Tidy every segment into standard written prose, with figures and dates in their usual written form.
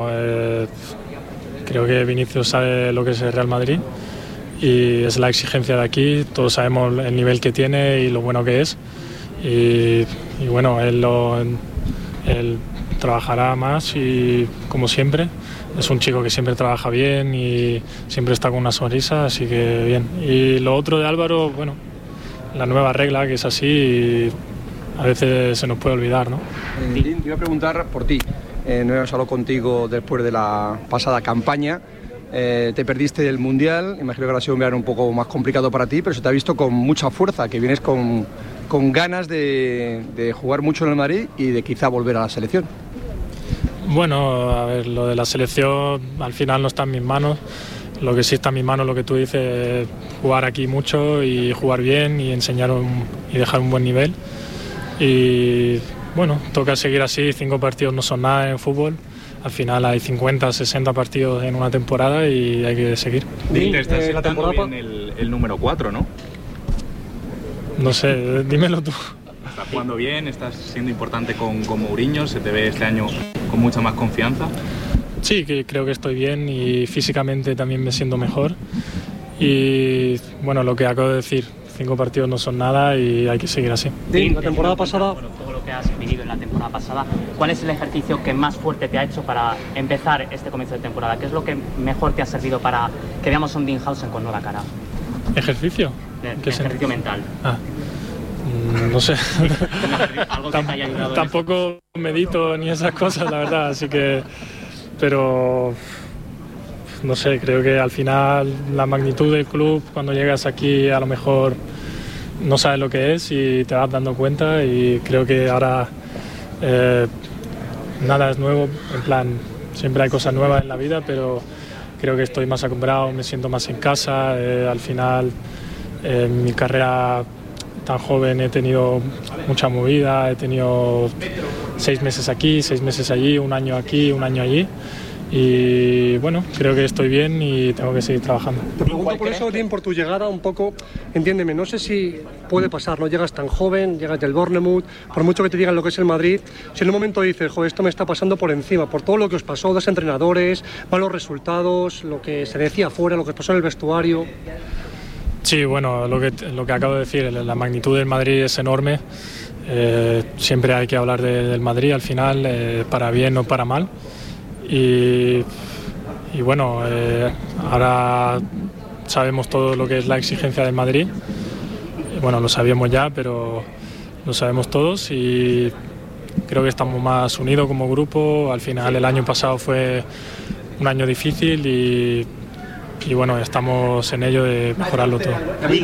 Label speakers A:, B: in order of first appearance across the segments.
A: Creo que Vinicius sabe lo que es el Real Madrid y es la exigencia de aquí. Todos sabemos el nivel que tiene y lo bueno que es. Y bueno, él trabajará más y como siempre. Es un chico que siempre trabaja bien y siempre está con una sonrisa, así que bien. Y lo otro de Álvaro, bueno, la nueva regla que es así y a veces se nos puede olvidar, ¿no?
B: Te iba a preguntar por ti. No hemos hablado contigo después de la pasada campaña. Te perdiste el Mundial, imagino que ahora ha sido un verano un poco más complicado para ti, pero se te ha visto con mucha fuerza, que vienes con ganas de jugar mucho en el Madrid y de quizá volver a la selección.
A: Bueno, a ver, lo de la selección al final no está en mis manos. Lo que sí está en mis manos, lo que tú dices, es jugar aquí mucho y jugar bien y enseñar y dejar un buen nivel. Y bueno, toca seguir así, 5 partidos no son nada en fútbol. Al final hay 50, 60 partidos en una temporada y hay que seguir.
C: Te estás sentando bien el número 4, ¿no?
A: No sé, dímelo tú.
C: Estás jugando bien, estás siendo importante con Mourinho, se te ve este año con mucha más confianza.
A: Sí, que creo que estoy bien y físicamente también me siento mejor. Y bueno, lo que acabo de decir, 5 partidos no son nada y hay que seguir así.
D: La temporada pasada,
E: todo lo que has vivido en la temporada pasada, ¿cuál es el ejercicio que más fuerte te ha hecho para empezar este comienzo de temporada? ¿Qué es lo que mejor te ha servido para que veamos un Dinghausen con nueva cara?
A: ¿Ejercicio?
E: Ejercicio mental.
A: No sé.
E: Algo que te haya ayudado.
A: Tampoco medito ni esas cosas, la verdad, así que... Pero... No sé, creo que al final la magnitud del club, cuando llegas aquí a lo mejor no sabes lo que es y te vas dando cuenta y creo que ahora nada es nuevo, en plan, siempre hay cosas nuevas en la vida, pero creo que estoy más acostumbrado, me siento más en casa, al final en mi carrera tan joven he tenido mucha movida, he tenido 6 meses aquí, 6 meses allí, 1 año aquí, 1 año allí. Y bueno, creo que estoy bien y tengo que seguir trabajando.
D: Te pregunto por eso, Dean, por tu llegada un poco, entiéndeme, no sé si puede pasar, no llegas tan joven, llegas del Bournemouth, por mucho que te digan lo que es el Madrid, si en un momento dices, joder, esto me está pasando por encima, por todo lo que os pasó, 2 entrenadores, malos resultados, lo que se decía afuera, lo que pasó en el vestuario.
A: Sí, bueno, lo que acabo de decir, la magnitud del Madrid es enorme, siempre hay que hablar del Madrid al final, para bien o para mal. Y bueno, ahora sabemos todo lo que es la exigencia del Madrid. Bueno, lo sabíamos ya, pero lo sabemos todos y creo que estamos más unidos como grupo. Al final el año pasado fue un año difícil y bueno, estamos en ello de mejorarlo todo.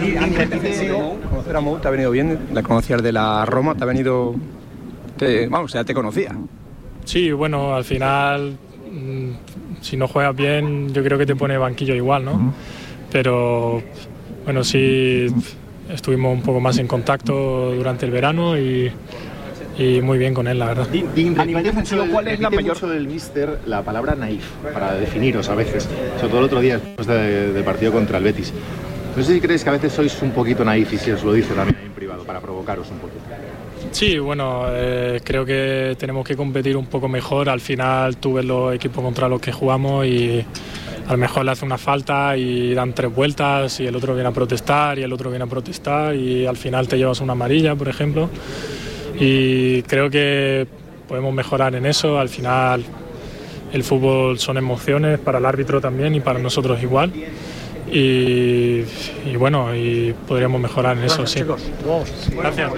B: ¿Conocer a Mou te ha venido bien? ¿La conocías de la Roma? ¿Te ha venido...? Vamos, ya te conocía.
A: Sí, bueno, al final... Si no juegas bien, yo creo que te pone banquillo igual, ¿no? Pero bueno, sí estuvimos un poco más en contacto durante el verano y muy bien con él, la verdad.
F: A nivel defensivo, ¿cuál es la mayor uso del míster la palabra naif para definiros a veces? Sobre todo el otro día después del partido contra el Betis. No sé si creéis que a veces sois un poquito naif y si os lo dice también en privado para provocaros un poquito.
A: Sí, bueno, creo que tenemos que competir un poco mejor. Al final tú ves los equipos contra los que jugamos y a lo mejor le hace una falta y dan 3 vueltas y el otro viene a protestar y el otro viene a protestar y al final te llevas una amarilla, por ejemplo. Y creo que podemos mejorar en eso. Al final el fútbol son emociones para el árbitro también y para nosotros igual. Y bueno, y podríamos mejorar en eso, sí.
D: Chicos.
A: Gracias.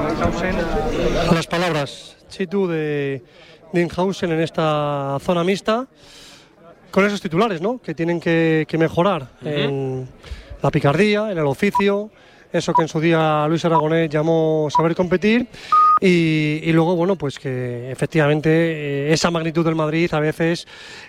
D: Las palabras, Chitu, de Dinghausen en esta zona mixta, con esos titulares, ¿no?, que tienen que mejorar en la picardía, en el oficio, eso que en su día Luis Aragonés llamó saber competir. Y luego, bueno, pues que efectivamente esa magnitud del Madrid a veces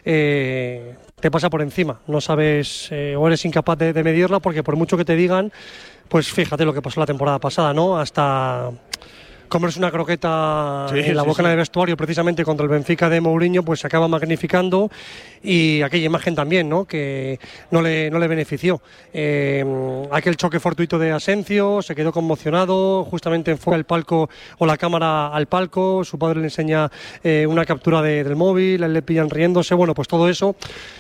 D: te pasa por encima, no sabes o eres incapaz de medirla porque por mucho que te digan, pues fíjate lo que pasó la temporada pasada, ¿no? Hasta comerse una croqueta en la boca del vestuario precisamente contra el Benfica de Mourinho, pues se acaba magnificando, y aquella imagen también, ¿no?, que no le benefició. Aquel choque fortuito de Asencio, se quedó conmocionado, justamente enfoca el palco o la cámara al palco, su padre le enseña una captura del móvil, a él le pillan riéndose, bueno, pues todo eso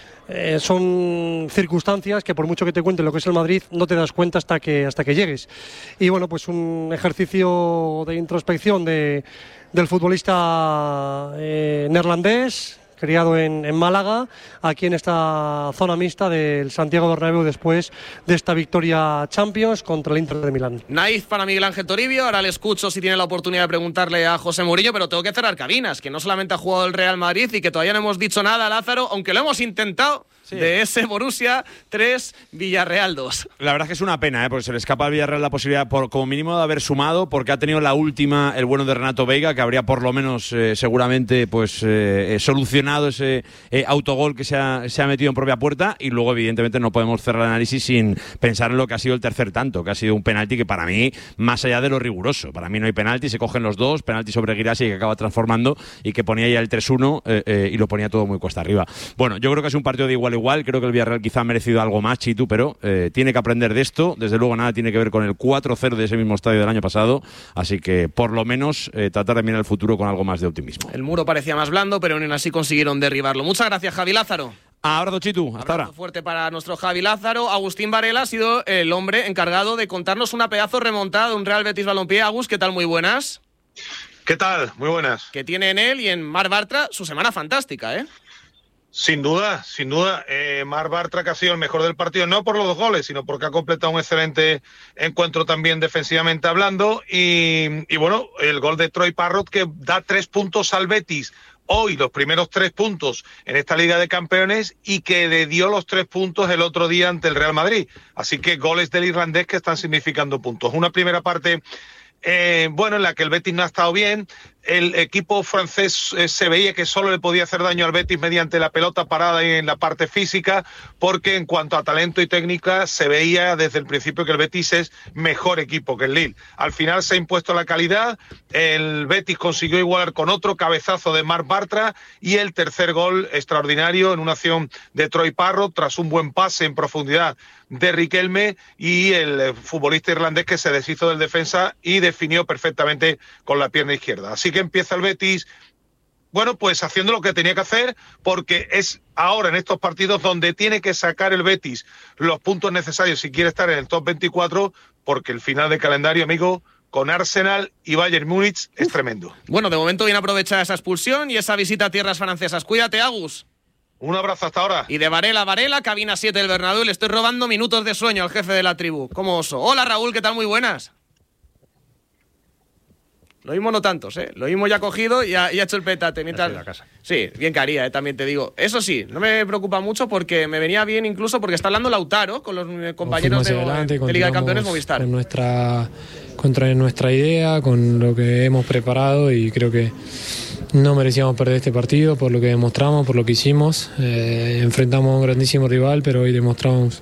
D: son circunstancias que por mucho que te cuenten lo que es el Madrid no te das cuenta hasta que llegues. Y bueno, pues un ejercicio de introspección del futbolista neerlandés, criado en Málaga, aquí en esta zona mixta del Santiago Bernabéu después de esta victoria Champions contra el Inter de Milán.
G: Naif para Miguel Ángel Toribio. Ahora le escucho si tiene la oportunidad de preguntarle a José Mourinho, pero tengo que cerrar cabinas, que no solamente ha jugado el Real Madrid y que todavía no hemos dicho nada, Lázaro, aunque lo hemos intentado. Sí. De ese Borussia 3, Villarreal 2.
H: La verdad es que es una pena, porque se le escapa al Villarreal la posibilidad, como mínimo, de haber sumado, porque ha tenido la última, el bueno de Renato Veiga, que habría por lo menos seguramente solucionado ese autogol que se ha metido en propia puerta, y luego evidentemente no podemos cerrar el análisis sin pensar en lo que ha sido el tercer tanto, que ha sido un penalti que para mí, más allá de lo riguroso, para mí no hay penalti, se cogen los dos, penalti sobre Guirassi que acaba transformando y que ponía ya el 3-1 y lo ponía todo muy cuesta arriba. Bueno, yo creo que es un partido de igual. Creo que el Villarreal quizá ha merecido algo más, Chitu, pero tiene que aprender de esto. Desde luego nada tiene que ver con el 4-0 de ese mismo estadio del año pasado, así que por lo menos tratar de mirar el futuro con algo más de optimismo.
G: El muro parecía más blando, pero aún así consiguieron derribarlo. Muchas gracias, Javi Lázaro.
H: Abrazo, Chitu, hasta ahora.
G: Fuerte para nuestro Javi Lázaro. Agustín Varela ha sido el hombre encargado de contarnos una pedazo remontada de un Real Betis Balompié. Agus, ¿qué tal? Muy buenas.
I: ¿Qué tal? Muy buenas.
G: Que tiene en él y en Marc Bartra su semana fantástica, ¿eh?
I: Sin duda. Marc Bartra, que ha sido el mejor del partido, no por los 2 goles, sino porque ha completado un excelente encuentro también defensivamente hablando. Y bueno, el gol de Troy Parrott, que da 3 puntos al Betis hoy, los primeros 3 puntos en esta Liga de Campeones, y que le dio los 3 puntos el otro día ante el Real Madrid. Así que goles del irlandés que están significando puntos. Una primera parte en la que el Betis no ha estado bien. El equipo francés se veía que solo le podía hacer daño al Betis mediante la pelota parada y en la parte física, porque en cuanto a talento y técnica se veía desde el principio que el Betis es mejor equipo que el Lille. Al final se ha impuesto la calidad, el Betis consiguió igualar con otro cabezazo de Marc Bartra, y el tercer gol extraordinario en una acción de Troy Parrott tras un buen pase en profundidad de Riquelme, y el futbolista irlandés que se deshizo del defensa y definió perfectamente con la pierna izquierda. Así que empieza el Betis, bueno, pues haciendo lo que tenía que hacer, porque es ahora en estos partidos donde tiene que sacar el Betis los puntos necesarios si quiere estar en el top 24, porque el final de calendario, amigo, con Arsenal y Bayern Múnich es tremendo.
G: Bueno, de momento bien aprovechada esa expulsión y esa visita a tierras francesas. Cuídate, Agus.
I: Un abrazo hasta ahora.
G: Y de Varela, cabina 7 del Bernabéu. Le estoy robando minutos de sueño al jefe de la tribu, como oso. Hola, Raúl, ¿qué tal? Muy buenas. Lo mismo no tantos, ¿eh? Lo mismo ya cogido y ha hecho el petate. Mientras... Sí, bien que haría, también te digo. Eso sí, no me preocupa mucho porque me venía bien incluso porque está hablando Lautaro con los compañeros de Liga de Campeones Movistar.
J: Contra nuestra idea, con lo que hemos preparado, y creo que no merecíamos perder este partido por lo que demostramos, por lo que hicimos. Enfrentamos a un grandísimo rival, pero hoy demostramos...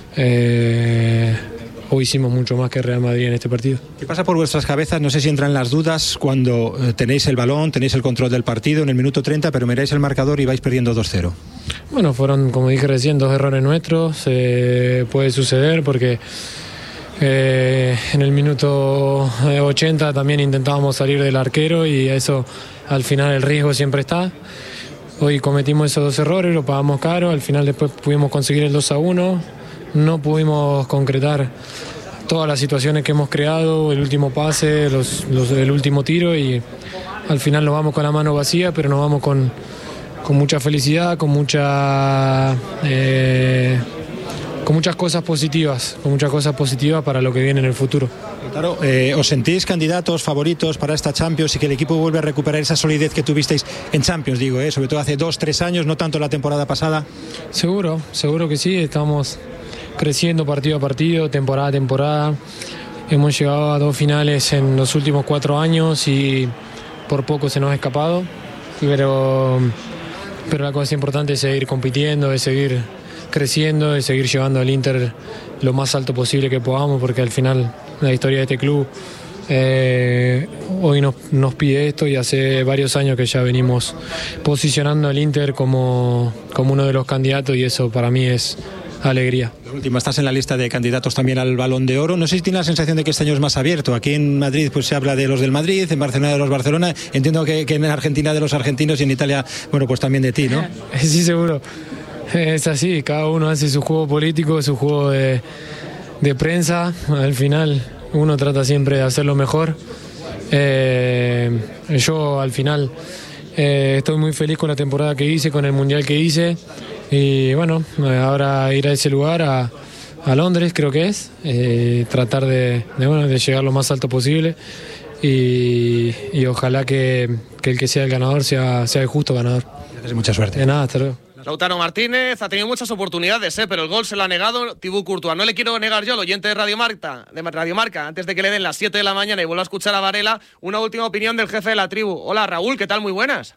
J: Hoy hicimos mucho más que Real Madrid en este partido.
K: ¿Qué pasa por vuestras cabezas? No sé si entran las dudas cuando tenéis el balón, tenéis el control del partido en el minuto 30, pero miráis el marcador y vais perdiendo 2-0.
J: Bueno, fueron, como dije recién, 2 errores nuestros. Puede suceder porque en el minuto 80 también intentábamos salir del arquero, y eso al final el riesgo siempre está. Hoy cometimos esos 2 errores, lo pagamos caro. Al final después pudimos conseguir el 2-1. No pudimos concretar todas las situaciones que hemos creado, el último pase, el último tiro, y al final nos vamos con la mano vacía, pero nos vamos con mucha felicidad, con muchas cosas positivas, para lo que viene en el futuro.
K: Claro, ¿os sentís candidatos, favoritos para esta Champions y que el equipo vuelve a recuperar esa solidez que tuvisteis en Champions, sobre todo hace 2-3 años, no tanto la temporada pasada?
J: Seguro que sí, estamos creciendo partido a partido, temporada a temporada. Hemos llegado a 2 finales en los últimos 4 años y por poco se nos ha escapado, pero la cosa importante es seguir compitiendo, es seguir creciendo, es seguir llevando al Inter lo más alto posible que podamos, porque al final la historia de este club hoy nos pide esto y hace varios años que ya venimos posicionando al Inter como uno de los candidatos y eso para mí es alegría.
K: Lo último, estás en la lista de candidatos también al Balón de Oro. No sé si tienes la sensación de que este año es más abierto. Aquí en Madrid pues se habla de los del Madrid, en Barcelona de los Barcelona. Entiendo que en Argentina de los argentinos y en Italia, bueno, pues también de ti, ¿no?
J: Sí, seguro. Es así, cada uno hace su juego político, su juego de prensa. Al final uno trata siempre de hacerlo mejor. Yo al final estoy muy feliz con la temporada que hice, con el Mundial que hice. Y bueno, ahora ir a ese lugar, a Londres creo que es, tratar de llegar lo más alto posible y ojalá que el que sea el ganador sea el justo ganador.
K: Gracias, mucha suerte.
J: De nada, hasta luego.
G: Lautaro Martínez ha tenido muchas oportunidades, pero el gol se lo ha negado Thibaut Courtois. No le quiero negar yo al oyente de Radio Marca, antes de que le den las 7 de la mañana y vuelva a escuchar a Varela, una última opinión del jefe de la tribu. Hola Raúl, ¿qué tal? Muy buenas.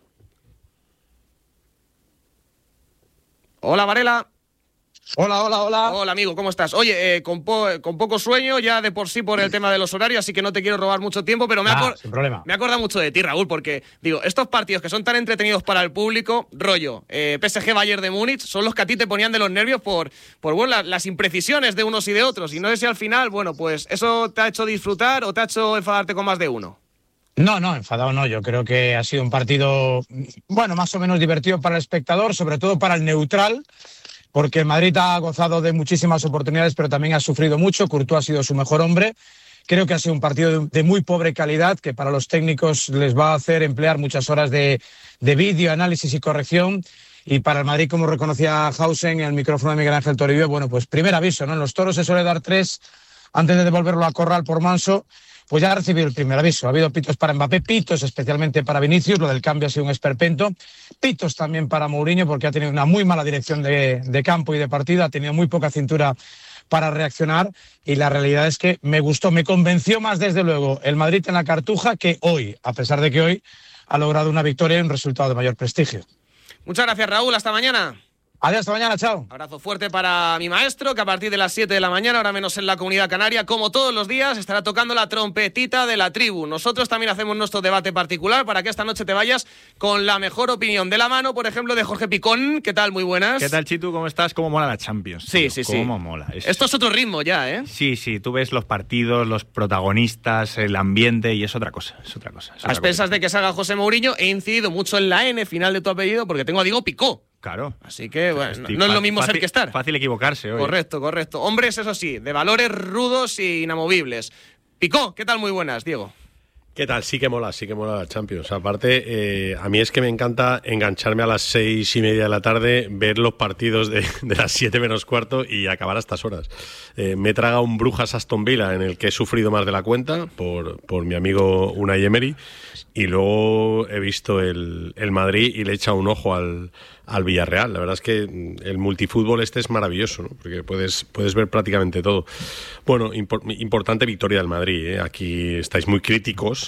G: Hola Varela.
L: Hola.
G: Hola amigo, ¿cómo estás? Oye, con poco sueño ya de por sí por el tema de los horarios, así que no te quiero robar mucho tiempo, pero
L: sin problema.
G: Me acuerdo mucho de ti, Raúl, porque digo, estos partidos que son tan entretenidos para el público, rollo, PSG Bayern de Múnich, son los que a ti te ponían de los nervios por bueno, las imprecisiones de unos y de otros, y no sé si al final, bueno, pues eso te ha hecho disfrutar o te ha hecho enfadarte con más de uno.
L: No, enfadado no. Yo creo que ha sido un partido, bueno, más o menos divertido para el espectador, sobre todo para el neutral, porque el Madrid ha gozado de muchísimas oportunidades, pero también ha sufrido mucho. Courtois ha sido su mejor hombre. Creo que ha sido un partido de muy pobre calidad, que para los técnicos les va a hacer emplear muchas horas de vídeo, análisis y corrección. Y para el Madrid, como reconocía Hausen en el micrófono de Miguel Ángel Toribio, bueno, pues primer aviso, ¿no? En los toros se suele dar 3 antes de devolverlo a corral por Manso. Pues ya ha recibido el primer aviso. Ha habido pitos para Mbappé, pitos especialmente para Vinicius, lo del cambio ha sido un esperpento. Pitos también para Mourinho, porque ha tenido una muy mala dirección de campo y de partida, ha tenido muy poca cintura para reaccionar, y la realidad es que me gustó, me convenció más desde luego el Madrid en la Cartuja que hoy, a pesar de que hoy ha logrado una victoria y un resultado de mayor prestigio.
G: Muchas gracias Raúl, hasta mañana.
L: Adiós, hasta mañana, chao.
G: Abrazo fuerte para mi maestro, que a partir de las 7 de la mañana, ahora menos en la Comunidad Canaria, como todos los días, estará tocando la trompetita de la tribu. Nosotros también hacemos nuestro debate particular para que esta noche te vayas con la mejor opinión de la mano, por ejemplo, de Jorge Picón. ¿Qué tal? Muy buenas.
M: ¿Qué tal, Chitu? ¿Cómo estás? ¿Cómo mola la Champions?
G: Sí.
M: ¿Cómo mola?
G: Esto es otro ritmo ya, ¿eh?
M: Sí, tú ves los partidos, los protagonistas, el ambiente y es otra cosa.
G: A expensas de que salga José Mourinho, he incidido mucho en la N final de tu apellido porque tengo a Diego Picó.
M: Claro.
G: Así que, bueno, no es lo mismo ser que estar.
M: Fácil equivocarse hoy.
G: Correcto. Hombres, eso sí, de valores rudos e inamovibles. Picó, ¿qué tal? Muy buenas, Diego.
N: ¿Qué tal? Sí que mola la Champions. Aparte, a mí es que me encanta engancharme a las 6:30 de la tarde, ver los partidos de las 7 menos cuarto y acabar a estas horas. Me he tragado un Brujas Aston Villa en el que he sufrido más de la cuenta por mi amigo Unai Emery, y luego he visto el Madrid y le he echado un ojo al Villarreal. La verdad es que el multifútbol este es maravilloso, ¿no? Porque puedes ver prácticamente todo. Bueno, importante victoria del Madrid, ¿eh? Aquí estáis muy críticos,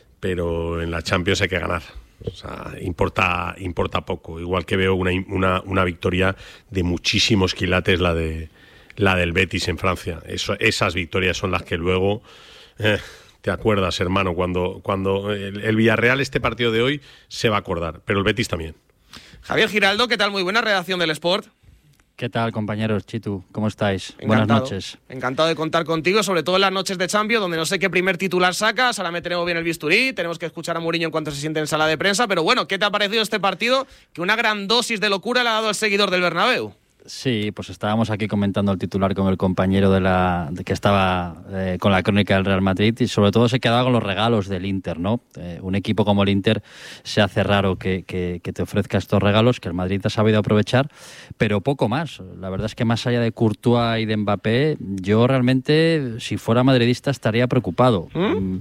N: pero en la Champions hay que ganar. O sea, importa poco. Igual que veo una victoria de muchísimos quilates, la del Betis en Francia. Esas victorias son las que luego te acuerdas, hermano, cuando el Villarreal, este partido de hoy, se va a acordar, pero el Betis también.
G: Javier Giraldo, ¿qué tal? Muy buena redacción del Sport.
O: ¿Qué tal, compañeros? Chitu, ¿cómo estáis?
G: Encantado.
O: Buenas noches.
G: Encantado de contar contigo, sobre todo en las noches de Champions, donde no sé qué primer titular sacas. Ahora me tenemos bien el bisturí, tenemos que escuchar a Mourinho en cuanto se siente en sala de prensa. Pero bueno, ¿qué te ha parecido este partido? Que una gran dosis de locura le ha dado el seguidor del Bernabéu.
O: Sí, pues estábamos aquí comentando el titular con el compañero que estaba con la crónica del Real Madrid, y sobre todo se quedaba con los regalos del Inter, ¿no? Un equipo como el Inter se hace raro que te ofrezca estos regalos, que el Madrid ha sabido aprovechar, pero poco más. La verdad es que más allá de Courtois y de Mbappé, yo realmente, si fuera madridista, estaría preocupado.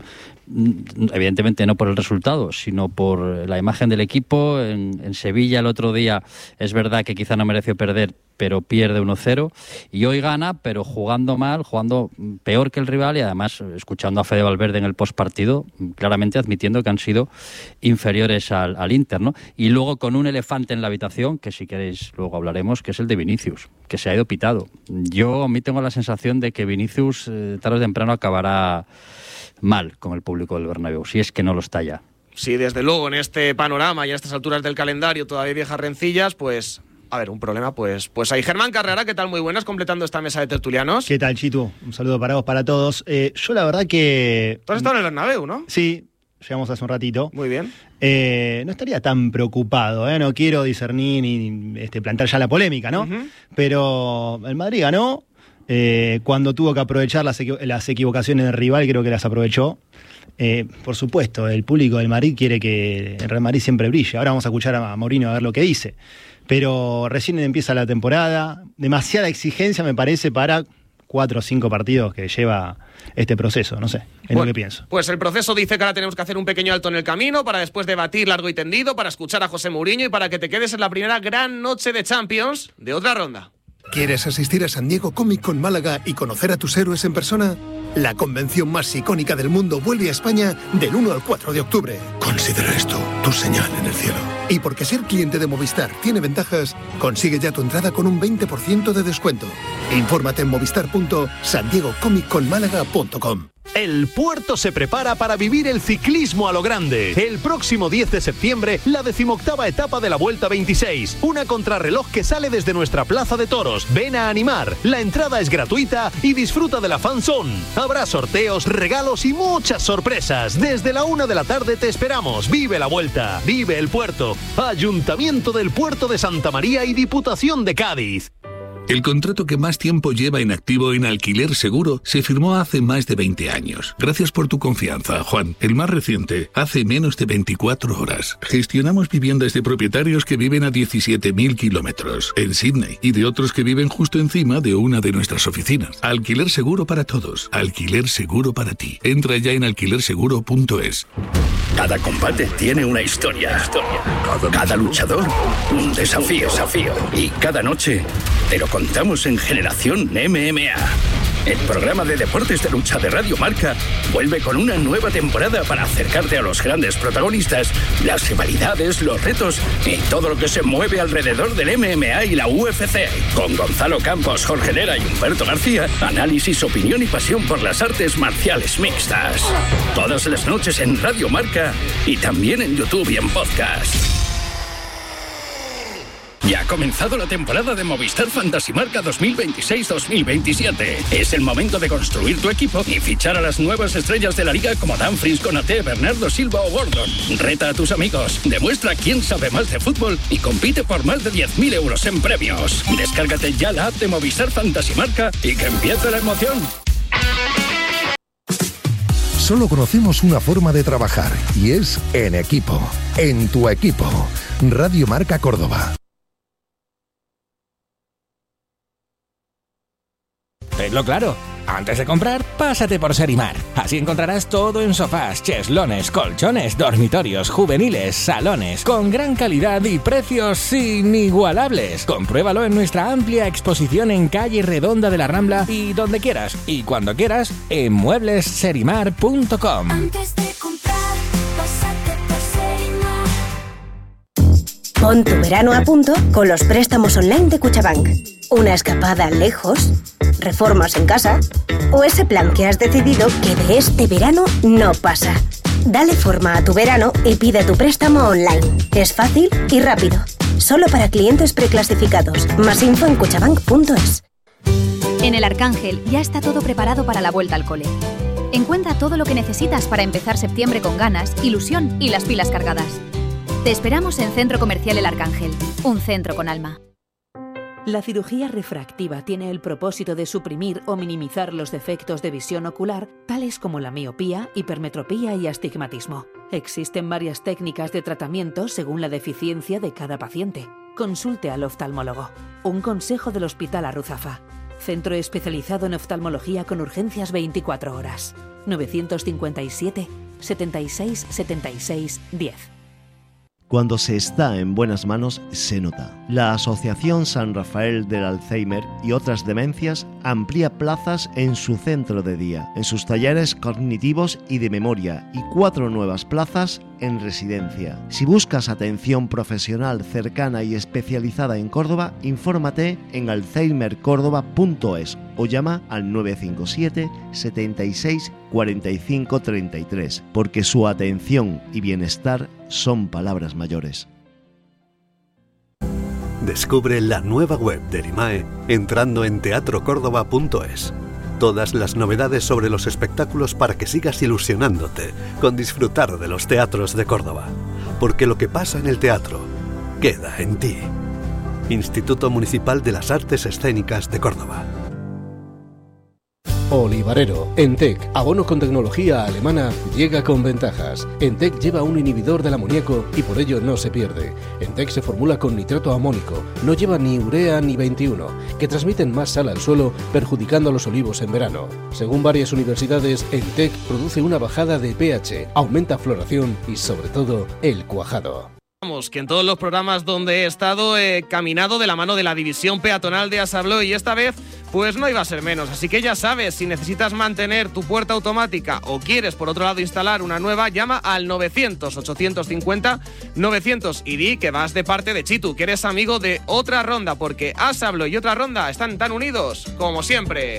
O: evidentemente no por el resultado, sino por la imagen del equipo. En Sevilla el otro día es verdad que quizá no mereció perder, pero pierde 1-0, y hoy gana, pero jugando mal, jugando peor que el rival, y además escuchando a Fede Valverde en el postpartido, claramente admitiendo que han sido inferiores al Inter, ¿no? Y luego con un elefante en la habitación, que si queréis luego hablaremos, que es el de Vinicius, que se ha ido pitado. A mí tengo la sensación de que Vinicius tarde o temprano acabará mal con el público del Bernabéu, si es que no lo está ya.
G: Sí, desde luego, en este panorama y a estas alturas del calendario todavía viejas rencillas, pues... A ver, un problema, pues hay. Germán Carrera, ¿qué tal? Muy buenas, completando esta mesa de tertulianos.
P: ¿Qué tal, Chitu? Un saludo para vos, para todos. Yo la verdad que...
G: Tú has estado en el Bernabéu, ¿no?
P: Sí, llegamos hace un ratito.
G: Muy bien.
P: No estaría tan preocupado, no quiero discernir ni plantar ya la polémica, ¿no? Uh-huh. Pero el Madrid ganó. Cuando tuvo que aprovechar las equivocaciones del rival, creo que las aprovechó. Por supuesto, el público del Madrid quiere que el Real Madrid siempre brille. Ahora vamos a escuchar a Mourinho a ver lo que dice. Pero recién empieza la temporada, demasiada exigencia me parece para 4 o 5 partidos que lleva este proceso, no sé, es lo que pienso.
G: Pues el proceso dice que ahora tenemos que hacer un pequeño alto en el camino para después debatir largo y tendido, para escuchar a José Mourinho y para que te quedes en la primera gran noche de Champions de otra ronda.
Q: ¿Quieres asistir a San Diego Comic Con Málaga y conocer a tus héroes en persona? La convención más icónica del mundo vuelve a España del 1 al 4 de octubre. Considera esto tu señal en el cielo. Y porque ser cliente de Movistar tiene ventajas, consigue ya tu entrada con un 20% de descuento. Infórmate en movistar.sandiegocomicconmálaga.com.
R: El Puerto se prepara para vivir el ciclismo a lo grande. El próximo 10 de septiembre, la 18ª etapa de la Vuelta 26. Una contrarreloj que sale desde nuestra Plaza de Toros. Ven a animar. La entrada es gratuita y disfruta de la fan zone. Habrá sorteos, regalos y muchas sorpresas. Desde la 1 de la tarde te esperamos. Vive la Vuelta. Vive el Puerto. Ayuntamiento del Puerto de Santa María y Diputación de Cádiz.
S: El contrato que más tiempo lleva inactivo en Alquiler Seguro se firmó hace más de 20 años. Gracias por tu confianza, Juan. El más reciente, hace menos de 24 horas. Gestionamos viviendas de propietarios que viven a 17.000 kilómetros en Sydney y de otros que viven justo encima de una de nuestras oficinas. Alquiler Seguro para todos. Alquiler Seguro para ti. Entra ya en alquilerseguro.es.
T: Cada combate tiene una historia. Cada luchador, un desafío. Y cada noche te lo contamos en Generación MMA. El programa de deportes de lucha de Radio Marca vuelve con una nueva temporada para acercarte a los grandes protagonistas, las rivalidades, los retos y todo lo que se mueve alrededor del MMA y la UFC. Con Gonzalo Campos, Jorge Lera y Humberto García, análisis, opinión y pasión por las artes marciales mixtas. Todas las noches en Radio Marca y también en YouTube y en podcast. Ya ha comenzado la temporada de Movistar Fantasy Marca 2026-2027. Es el momento de construir tu equipo y fichar a las nuevas estrellas de la liga como Dumfries, Konaté, Bernardo Silva o Gordon. Reta a tus amigos, demuestra quién sabe más de fútbol y compite por más de 10.000 euros en premios. Descárgate ya la app de Movistar Fantasy Marca y que empiece la emoción.
U: Solo conocemos una forma de trabajar y es en equipo. En tu equipo. Radio Marca Córdoba.
V: Tenlo claro, antes de comprar, pásate por Serimar. Así encontrarás todo en sofás, cheslanes, colchones, dormitorios, juveniles, salones, con gran calidad y precios inigualables. Compruébalo en nuestra amplia exposición en Calle Redonda de la Rambla y donde quieras y cuando quieras en mueblesserimar.com.
W: Antes de comprar, pásate por Serimar.
X: Pon tu verano a punto con los préstamos online de Cuchabank. Una escapada lejos, reformas en casa o ese plan que has decidido que de este verano no pasa. Dale forma a tu verano y pide tu préstamo online. Es fácil y rápido. Solo para clientes preclasificados. Más info en cuchabank.es.
Y: En el Arcángel ya está todo preparado para la vuelta al cole. Encuentra todo lo que necesitas para empezar septiembre con ganas, ilusión y las pilas cargadas. Te esperamos en Centro Comercial El Arcángel, un centro con alma.
Z: La cirugía refractiva tiene el propósito de suprimir o minimizar los defectos de visión ocular, tales como la miopía, hipermetropía y astigmatismo. Existen varias técnicas de tratamiento según la deficiencia de cada paciente. Consulte al oftalmólogo. Un consejo del Hospital Arruzafa. Centro especializado en oftalmología con urgencias 24 horas. 957 76 76 10.
A: Cuando se está en buenas manos, se nota. La Asociación San Rafael del Alzheimer y otras demencias amplía plazas en su centro de día, en sus talleres cognitivos y de memoria, y 4 nuevas plazas en residencia. Si buscas atención profesional cercana y especializada en Córdoba, infórmate en alzheimercórdoba.es o llama al 957 76 45 33, porque su atención y bienestar son palabras mayores.
B: Descubre la nueva web del IMAE entrando en teatrocórdoba.es. Todas las novedades sobre los espectáculos para que sigas ilusionándote con disfrutar de los teatros de Córdoba. Porque lo que pasa en el teatro queda en ti. Instituto Municipal de las Artes Escénicas de Córdoba.
C: Olivarero. Entec, abono con tecnología alemana, llega con ventajas. Entec lleva un inhibidor del amoníaco y por ello no se pierde. Entec se formula con nitrato amónico, no lleva ni urea ni 21, que transmiten más sal al suelo, perjudicando a los olivos en verano. Según varias universidades, Entec produce una bajada de pH, aumenta floración y sobre todo el cuajado.
G: Que en todos los programas donde he estado he caminado de la mano de la división peatonal de Assa Abloy y esta vez pues no iba a ser menos, así que ya sabes, si necesitas mantener tu puerta automática o quieres por otro lado instalar una nueva, llama al 900-850-900 y di que vas de parte de Chitu, que eres amigo de Otra Ronda, porque Assa Abloy y Otra Ronda están tan unidos como siempre.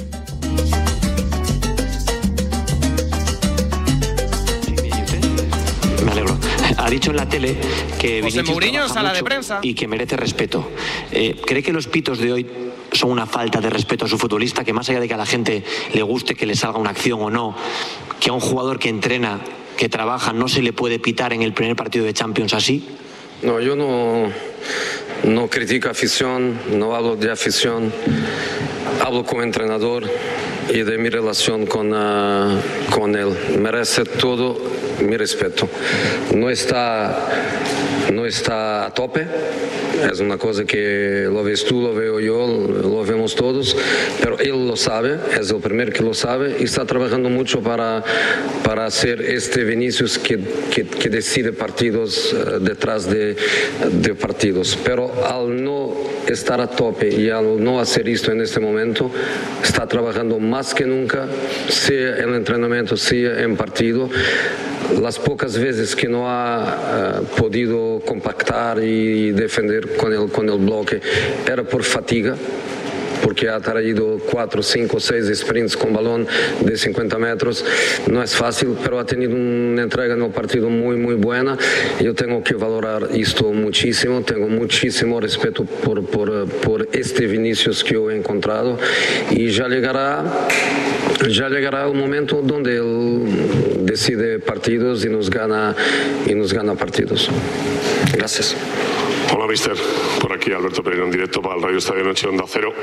D: Me alegro. Ha dicho en la tele que
G: José Mourinho, sala de prensa,
D: y que merece respeto. ¿Cree que los pitos de hoy son una falta de respeto a su futbolista? Que más allá de que a la gente le guste que le salga una acción o no, que a un jugador que entrena, que trabaja, no se le puede pitar en el primer partido de Champions así.
E: No, yo no critico afición, no hablo de afición, hablo como entrenador y de mi relación con él. Merece todo mi respeto. No está a tope, es una cosa que lo ves tú, lo veo yo, lo vemos todos, pero él lo sabe, es el primero que lo sabe y está trabajando mucho para hacer este Vinicius que decide partidos detrás de partidos. Pero al no estar a tope y al no hacer esto en este momento, está trabajando más que nunca, sea en el entrenamiento, sea en partido. Las pocas veces que no ha podido compactar y defender con el bloque era por fatiga, porque ha traído 4, 5, 6 sprints con balón de 50 metros. No es fácil, pero ha tenido una entrega en el partido muy, muy buena. Yo tengo que valorar esto muchísimo. Tengo muchísimo respeto por este Vinicius que yo he encontrado. Y ya llegará el momento donde él decide partidos y nos gana partidos. Gracias.
F: Hola, mister. Por aquí Alberto Pereira en directo para el Radio Estadio Noche Onda Cero.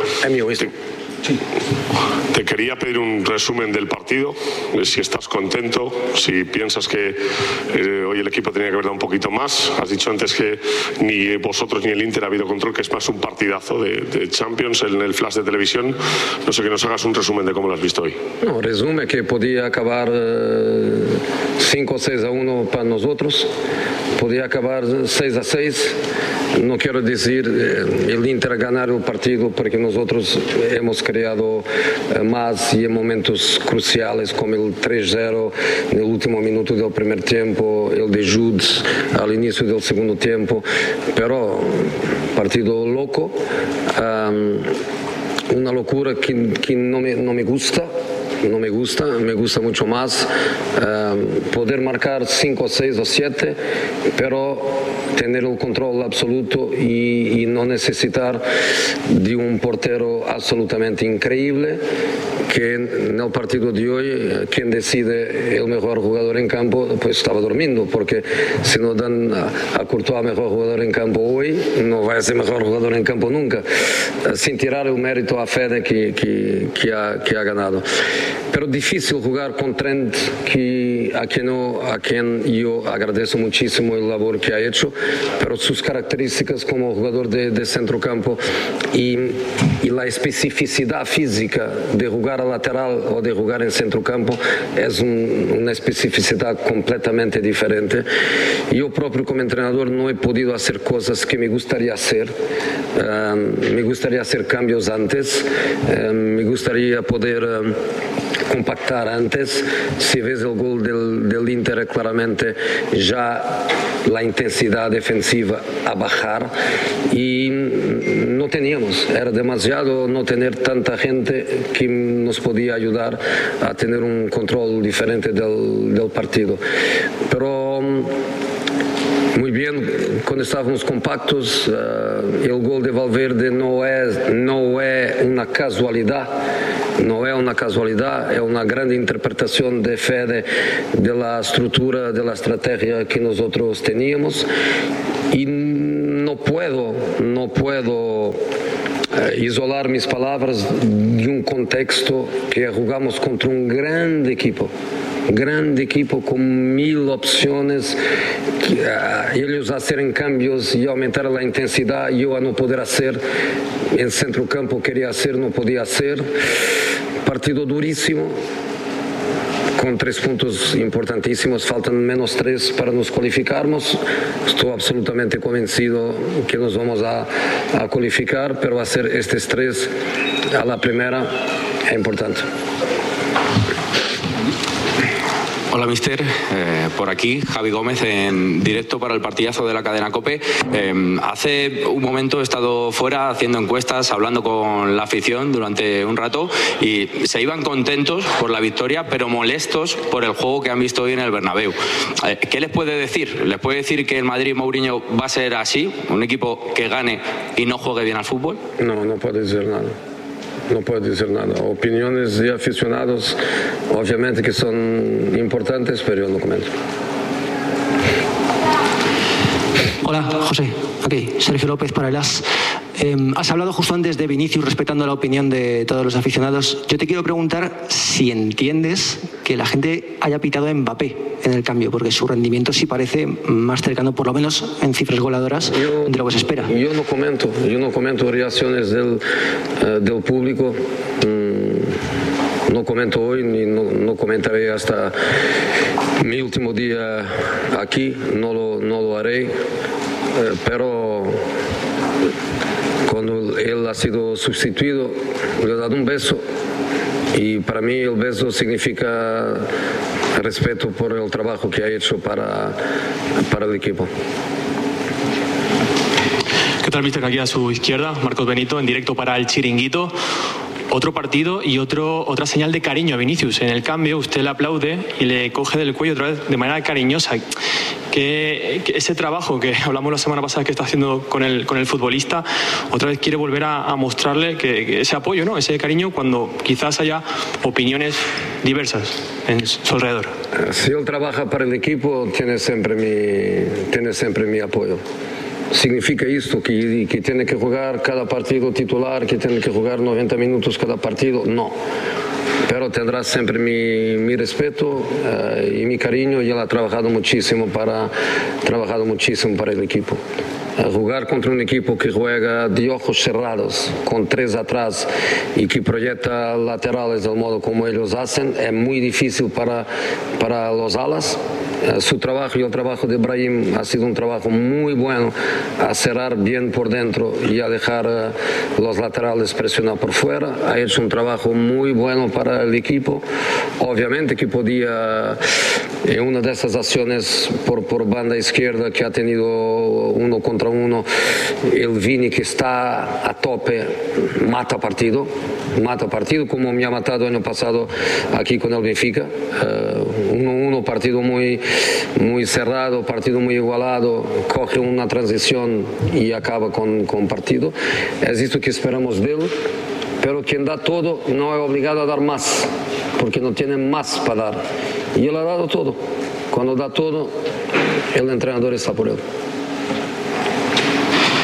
F: Te quería pedir un resumen del partido, si estás contento, si piensas que hoy el equipo tenía que haber dado un poquito más. Has dicho antes que ni vosotros ni el Inter ha habido control, que es más un partidazo de Champions en el flash de televisión. No sé, que nos hagas un resumen de cómo lo has visto hoy.
E: No, resume que podía acabar 5-6-1 para nosotros, podía acabar 6-6. No quiero decir el Inter ganar el partido porque nosotros hemos creado más y en momentos cruciales como el 3-0 en el último minuto del primer tiempo, el de Jude al inicio del segundo tiempo, pero partido loco, una locura que no me gusta. Me gusta mucho más poder marcar 5, 6 o 7, pero tener el control absoluto y no necesitar de un portero absolutamente increíble, que en el partido de hoy quien decide el mejor jugador en campo pues estaba durmiendo, porque si no dan a Courtois mejor jugador en campo hoy, no va a ser mejor jugador en campo nunca, sin tirar el mérito a Fede que ha ganado. pero difícil jugar con Trent, a quien yo agradezco muchísimo el labor que ha hecho, pero sus características como jugador de centrocampo y la especificidad física de jugar a lateral o de jugar en centrocampo es una especificidad completamente diferente. Yo propio como entrenador no he podido hacer cosas que me gustaría hacer. Me gustaría hacer cambios antes, me gustaría poder compactar antes. Si ves el gol del Inter, claramente ya la intensidad defensiva a bajar y no teníamos, era demasiado no tener tanta gente que nos podía ayudar a tener un control diferente del partido. Pero muy bien, cuando estábamos compactos, el gol de Valverde no es una casualidad. No es una casualidad, es una gran interpretación de Fede de la estructura, de la estrategia que nosotros teníamos. Y no puedo isolar mis palabras de un contexto que jugamos contra un grande equipo con 1000 opciones, ellos hacer cambios y aumentar la intensidad, yo a no poder hacer, el centrocampo quería hacer, no podía hacer. Partido durísimo, con 3 puntos importantísimos, faltan menos 3 para nos cualificarnos. Estoy absolutamente convencido que nos vamos a cualificar, pero hacer estos 3 a la primera es importante.
H: Hola, mister. Por aquí, Javi Gómez, en directo para el partidazo de la cadena COPE. Hace un momento he estado fuera haciendo encuestas, hablando con la afición durante un rato y se iban contentos por la victoria, pero molestos por el juego que han visto hoy en el Bernabéu. ¿Qué les puede decir? ¿Les puede decir que el Madrid Mourinho va a ser así? ¿Un equipo que gane y no juegue bien al fútbol?
E: No puede decir nada. No puedo decir nada. Opiniones de aficionados, obviamente que son importantes, pero yo no comento.
I: Hola, José. Aquí, Sergio López para el AS. Has hablado justo antes de Vinicius, respetando la opinión de todos los aficionados. Yo te quiero preguntar si entiendes que la gente haya pitado a Mbappé en el cambio, porque su rendimiento sí parece más cercano, por lo menos en cifras goleadoras, de lo que se espera.
E: Yo no comento reacciones del público. No comento hoy ni no comentaré hasta mi último día aquí, no lo haré, pero cuando él ha sido sustituido le he dado un beso y para mí el beso significa respeto por el trabajo que ha hecho para el equipo.
J: ¿Qué tal, mister? Aquí a su izquierda, Marcos Benito, en directo para El Chiringuito. Otro partido y otra señal de cariño a Vinicius. En el cambio, usted le aplaude y le coge del cuello otra vez de manera cariñosa. Que ese trabajo que hablamos la semana pasada que está haciendo con el futbolista, otra vez quiere volver a mostrarle que ese apoyo, ¿no? Ese cariño, cuando quizás haya opiniones diversas en su alrededor.
E: Si él trabaja para el equipo, tiene siempre mi apoyo. ¿Significa esto que tiene que jugar cada partido titular, que tiene que jugar 90 minutos cada partido? No. Pero tendrá siempre mi respeto y mi cariño, y él ha trabajado muchísimo para el equipo. Jugar contra un equipo que juega de ojos cerrados, con 3 atrás y que proyecta laterales del modo como ellos hacen, es muy difícil para los alas. Su trabajo y el trabajo de Brahim ha sido un trabajo muy bueno, a cerrar bien por dentro y a dejar los laterales presionar por fuera. Ha hecho un trabajo muy bueno para el equipo. Obviamente que podía, en una de estas acciones por banda izquierda que ha tenido 1 contra 1, el Vini, que está a tope, mata partido como me ha matado el año pasado aquí con el Benfica. 1-1, partido muy cerrado, partido muy igualado, coge una transición y acaba con partido. Es esto que esperamos de él, pero quien da todo no es obligado a dar más, porque no tiene más para dar. Y él ha dado todo. Cuando da todo, el entrenador está por él.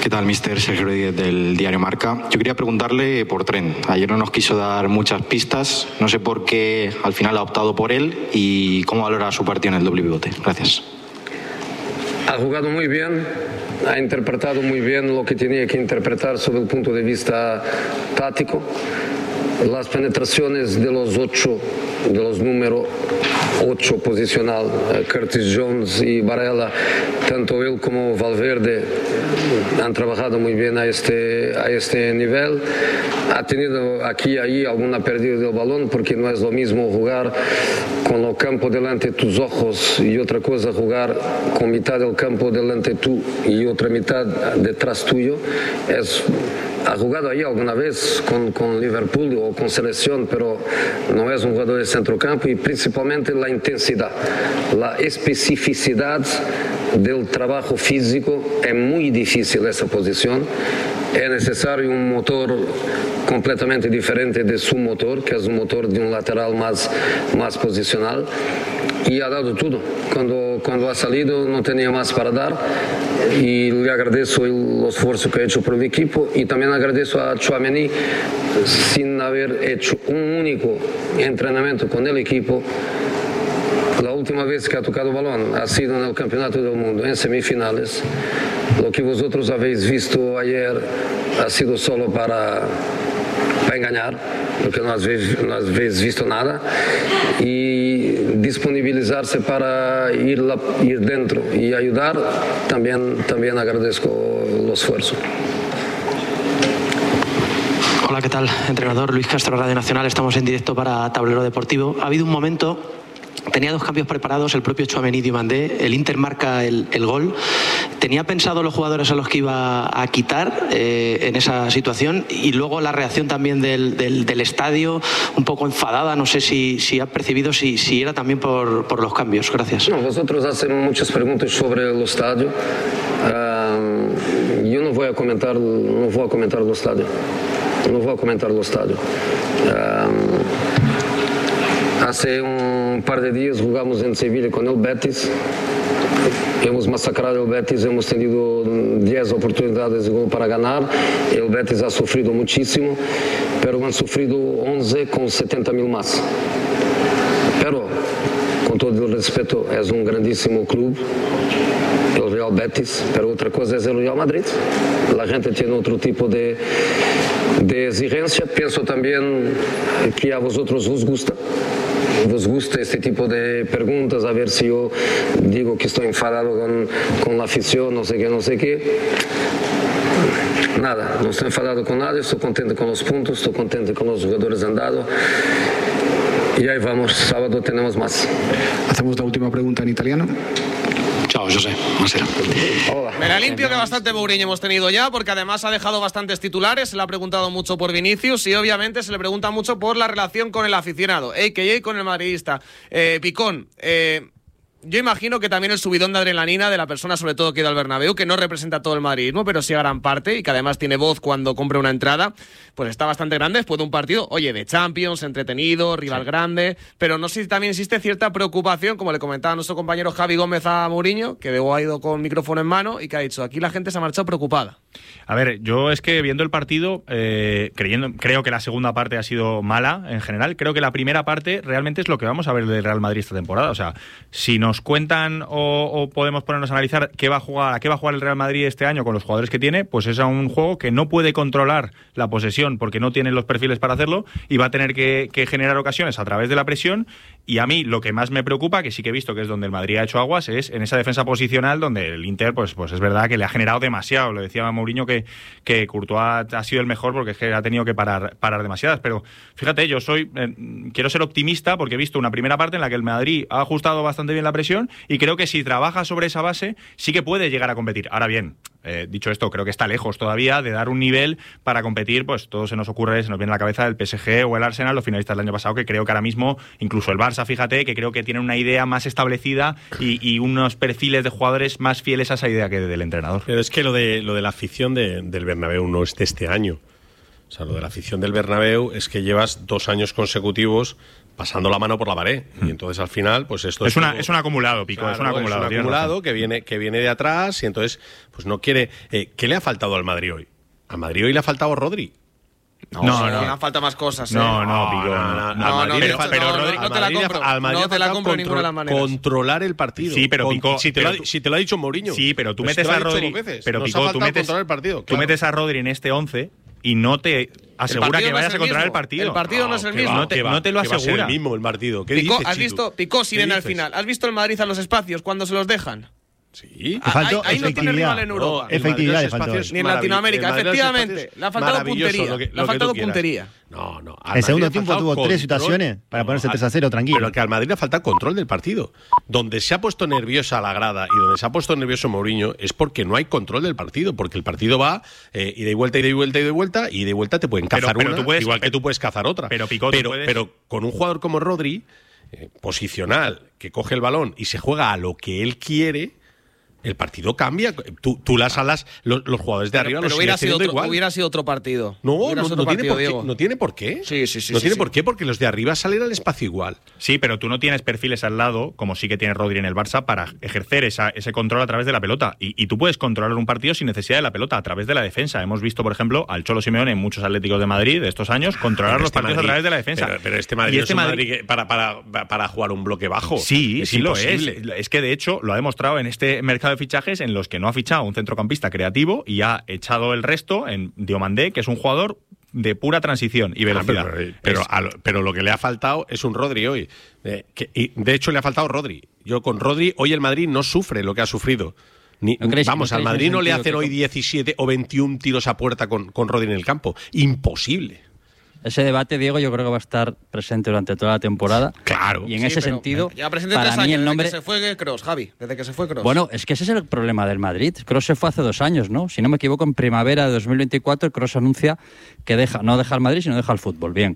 K: ¿Qué tal, mister? Sergio Rodríguez del diario Marca. Yo quería preguntarle por Trent. Ayer no nos quiso dar muchas pistas. No sé por qué al final ha optado por él y cómo valora su partido en el doble pivote. Gracias.
E: Ha jugado muy bien, ha interpretado muy bien lo que tenía que interpretar sobre el punto de vista táctico. Las penetraciones de los número 8 posicional, Curtis Jones y Barella, tanto él como Valverde han trabajado muy bien a este nivel. Ha tenido aquí y ahí alguna pérdida del balón, porque no es lo mismo jugar con el campo delante de tus ojos y otra cosa jugar con mitad del campo delante tú y otra mitad detrás tuyo. Ha jugado ahí alguna vez con Liverpool o con selección, pero no es un jugador de centrocampo, y principalmente la intensidad, la especificidad del trabajo físico. Es muy difícil esa posición. Es necesario un motor completamente diferente de su motor, que es un motor de un lateral más posicional, y ha dado todo. Cuando ha salido no tenía más para dar, y le agradezco el esfuerzo que ha hecho por el equipo, y también agradezco a Tchouaméni, sin haber hecho un único entrenamiento con el equipo. La última vez que ha tocado balón ha sido en el Campeonato del Mundo, en semifinales. Lo que vosotros habéis visto ayer ha sido solo para engañar, porque no habéis visto nada, y disponibilizarse para ir dentro y ayudar. También agradezco el esfuerzo.
I: Hola, ¿qué tal? Entrenador Luis Castro, Radio Nacional. Estamos en directo para Tablero Deportivo. Ha habido un momento, tenía 2 cambios preparados, el propio Tchouaméni y Diomandé, el Inter marca el gol. ¿Tenía pensado los jugadores a los que iba a quitar en esa situación? Y luego la reacción también del estadio, un poco enfadada, no sé si ha percibido si era también por los cambios. Gracias.
E: No, vosotros hacen muchas preguntas sobre el estadio. Yo no voy a comentar el estadio. Hace un par de días jugamos en Sevilla con el Betis. Hemos masacrado el Betis, hemos tenido 10 oportunidades de gol para ganar. El Betis ha sufrido muchísimo, pero han sufrido 11 con 70.000 más. Pero, con todo el respeto, es un grandísimo club, el Real Betis, pero otra cosa es el Real Madrid. La gente tiene otro tipo de exigencia. Pienso también que a vosotros os gusta este tipo de preguntas, a ver si yo digo que estoy enfadado con la afición, no sé qué. Nada, no estoy enfadado con nada, estoy contento con los puntos, estoy contento con los jugadores han dado. Y ahí vamos, sábado tenemos más.
L: Hacemos la última pregunta en italiano.
K: Chao, José. Buonasera.
E: Hola.
G: Me la limpio, que bastante Mourinho hemos tenido ya, porque además ha dejado bastantes titulares. Se le ha preguntado mucho por Vinicius y obviamente se le pregunta mucho por la relación con el aficionado, a.k.a. con el madridista. Picón, yo imagino que también el subidón de adrenalina de la persona, sobre todo que ha ido al Bernabéu, que no representa todo el madridismo, pero sí a gran parte, y que además tiene voz cuando compra una entrada, pues está bastante grande después de un partido, oye, de Champions, entretenido, rival grande, pero no sé si también existe cierta preocupación, como le comentaba nuestro compañero Javi Gómez a Mourinho, que luego ha ido con micrófono en mano y que ha dicho, aquí la gente se ha marchado preocupada.
M: A ver, yo es que viendo el partido, creo que la segunda parte ha sido mala en general. Creo que la primera parte realmente es lo que vamos a ver del Real Madrid esta temporada. O sea, si nos cuentan o podemos ponernos a analizar a qué va a jugar el Real Madrid este año con los jugadores que tiene, pues es a un juego que no puede controlar la posesión porque no tiene los perfiles para hacerlo y va a tener que generar ocasiones a través de la presión. Y a mí lo que más me preocupa, que sí que he visto que es donde el Madrid ha hecho aguas, es en esa defensa posicional donde el Inter pues es verdad que le ha generado demasiado. Lo decía Mourinho que Courtois ha sido el mejor porque es que ha tenido que parar demasiadas. Pero fíjate, yo quiero ser optimista porque he visto una primera parte en la que el Madrid ha ajustado bastante bien la presión y creo que si trabaja sobre esa base sí que puede llegar a competir. Ahora bien, dicho esto, creo que está lejos todavía de dar un nivel para competir. Pues todo se nos viene a la cabeza el PSG o el Arsenal, los finalistas del año pasado, que creo que ahora mismo, incluso el Barça, fíjate, que creo que tiene una idea más establecida y unos perfiles de jugadores más fieles a esa idea que del entrenador.
N: Pero es que lo de la afición del Bernabéu no es de este año. O sea, lo de la afición del Bernabéu es que llevas 2 años consecutivos pasando la mano por la pared. Y entonces al final, pues esto
M: es un acumulado, Pico, claro, es un acumulado
N: que viene de atrás y entonces pues no quiere. ¿Qué le ha faltado al Madrid hoy? Al Madrid hoy le ha faltado Rodri.
G: No, falta más cosas.
M: No, Pico.
G: Pero Rodri no te la compro. No te la compro de ninguna de las maneras.
N: Controlar el partido.
M: Sí, pero Pico,
N: si te lo ha dicho Mourinho.
M: Sí, pero tú metes a Rodri. Pero Pico, tú metes a Rodri en este 11 y no te asegura que vayas a controlar el partido.
G: El partido no es el mismo.
M: No te lo asegura.
N: Va a ser el mismo el partido. ¿Qué
G: Pico,
N: dices,
G: ¿has visto? Picó Sirena al final. ¿Has visto el Madrid a los espacios cuando se los dejan?
N: Sí.
G: Ahí no tiene rival en Europa.
A: Efectividad le faltó.
G: Ni en Latinoamérica, efectivamente. Le ha faltado puntería. Le ha faltado puntería.
N: No.
A: El segundo tiempo tuvo 3 situaciones para ponerse 3-0 tranquilo.
N: Pero que al Madrid le falta control del partido. Donde se ha puesto nerviosa la grada y donde se ha puesto nervioso Mourinho es porque no hay control del partido. Porque el partido va y de vuelta y de vuelta te pueden cazar igual que tú puedes cazar otra.
M: Pero
N: con un jugador como Rodri, posicional, que coge el balón y se juega a lo que él quiere, el partido cambia. Tú las alas, los jugadores de arriba los siguen teniendo igual.
G: Hubiera sido otro partido.
N: No tiene por qué.
G: Sí.
N: No tiene por qué, porque los de arriba salen al espacio igual.
M: Sí, pero tú no tienes perfiles al lado, como sí que tiene Rodri en el Barça, para ejercer ese control a través de la pelota. Y tú puedes controlar un partido sin necesidad de la pelota, a través de la defensa. Hemos visto, por ejemplo, al Cholo Simeone en muchos Atléticos de Madrid de estos años controlar los partidos a través de la defensa.
N: Pero este Madrid es un Madrid para jugar un bloque bajo.
M: Sí, lo es. Es que, de hecho, lo ha demostrado en este mercado de fichajes en los que no ha fichado un centrocampista creativo y ha echado el resto en Diomandé, que es un jugador de pura transición y velocidad.
N: Pero lo que le ha faltado es un Rodri hoy. Y de hecho le ha faltado Rodri. Yo con Rodri, hoy el Madrid no sufre lo que ha sufrido. Al Madrid no le hacen hoy 17 o 21 tiros a puerta con Rodri en el campo. Imposible.
O: Ese debate, Diego, yo creo que va a estar presente durante toda la temporada.
N: Claro.
O: Y en ese sentido,
G: ya presente
O: para
G: 3
O: mí
G: años,
O: el nombre...
G: desde que se fue Kroos, Javi, desde que se fue Kroos.
O: Bueno, es que ese es el problema del Madrid. Kroos se fue hace 2 años, ¿no? Si no me equivoco, en primavera de 2024, Kroos anuncia que no deja el Madrid, sino deja el fútbol. Bien.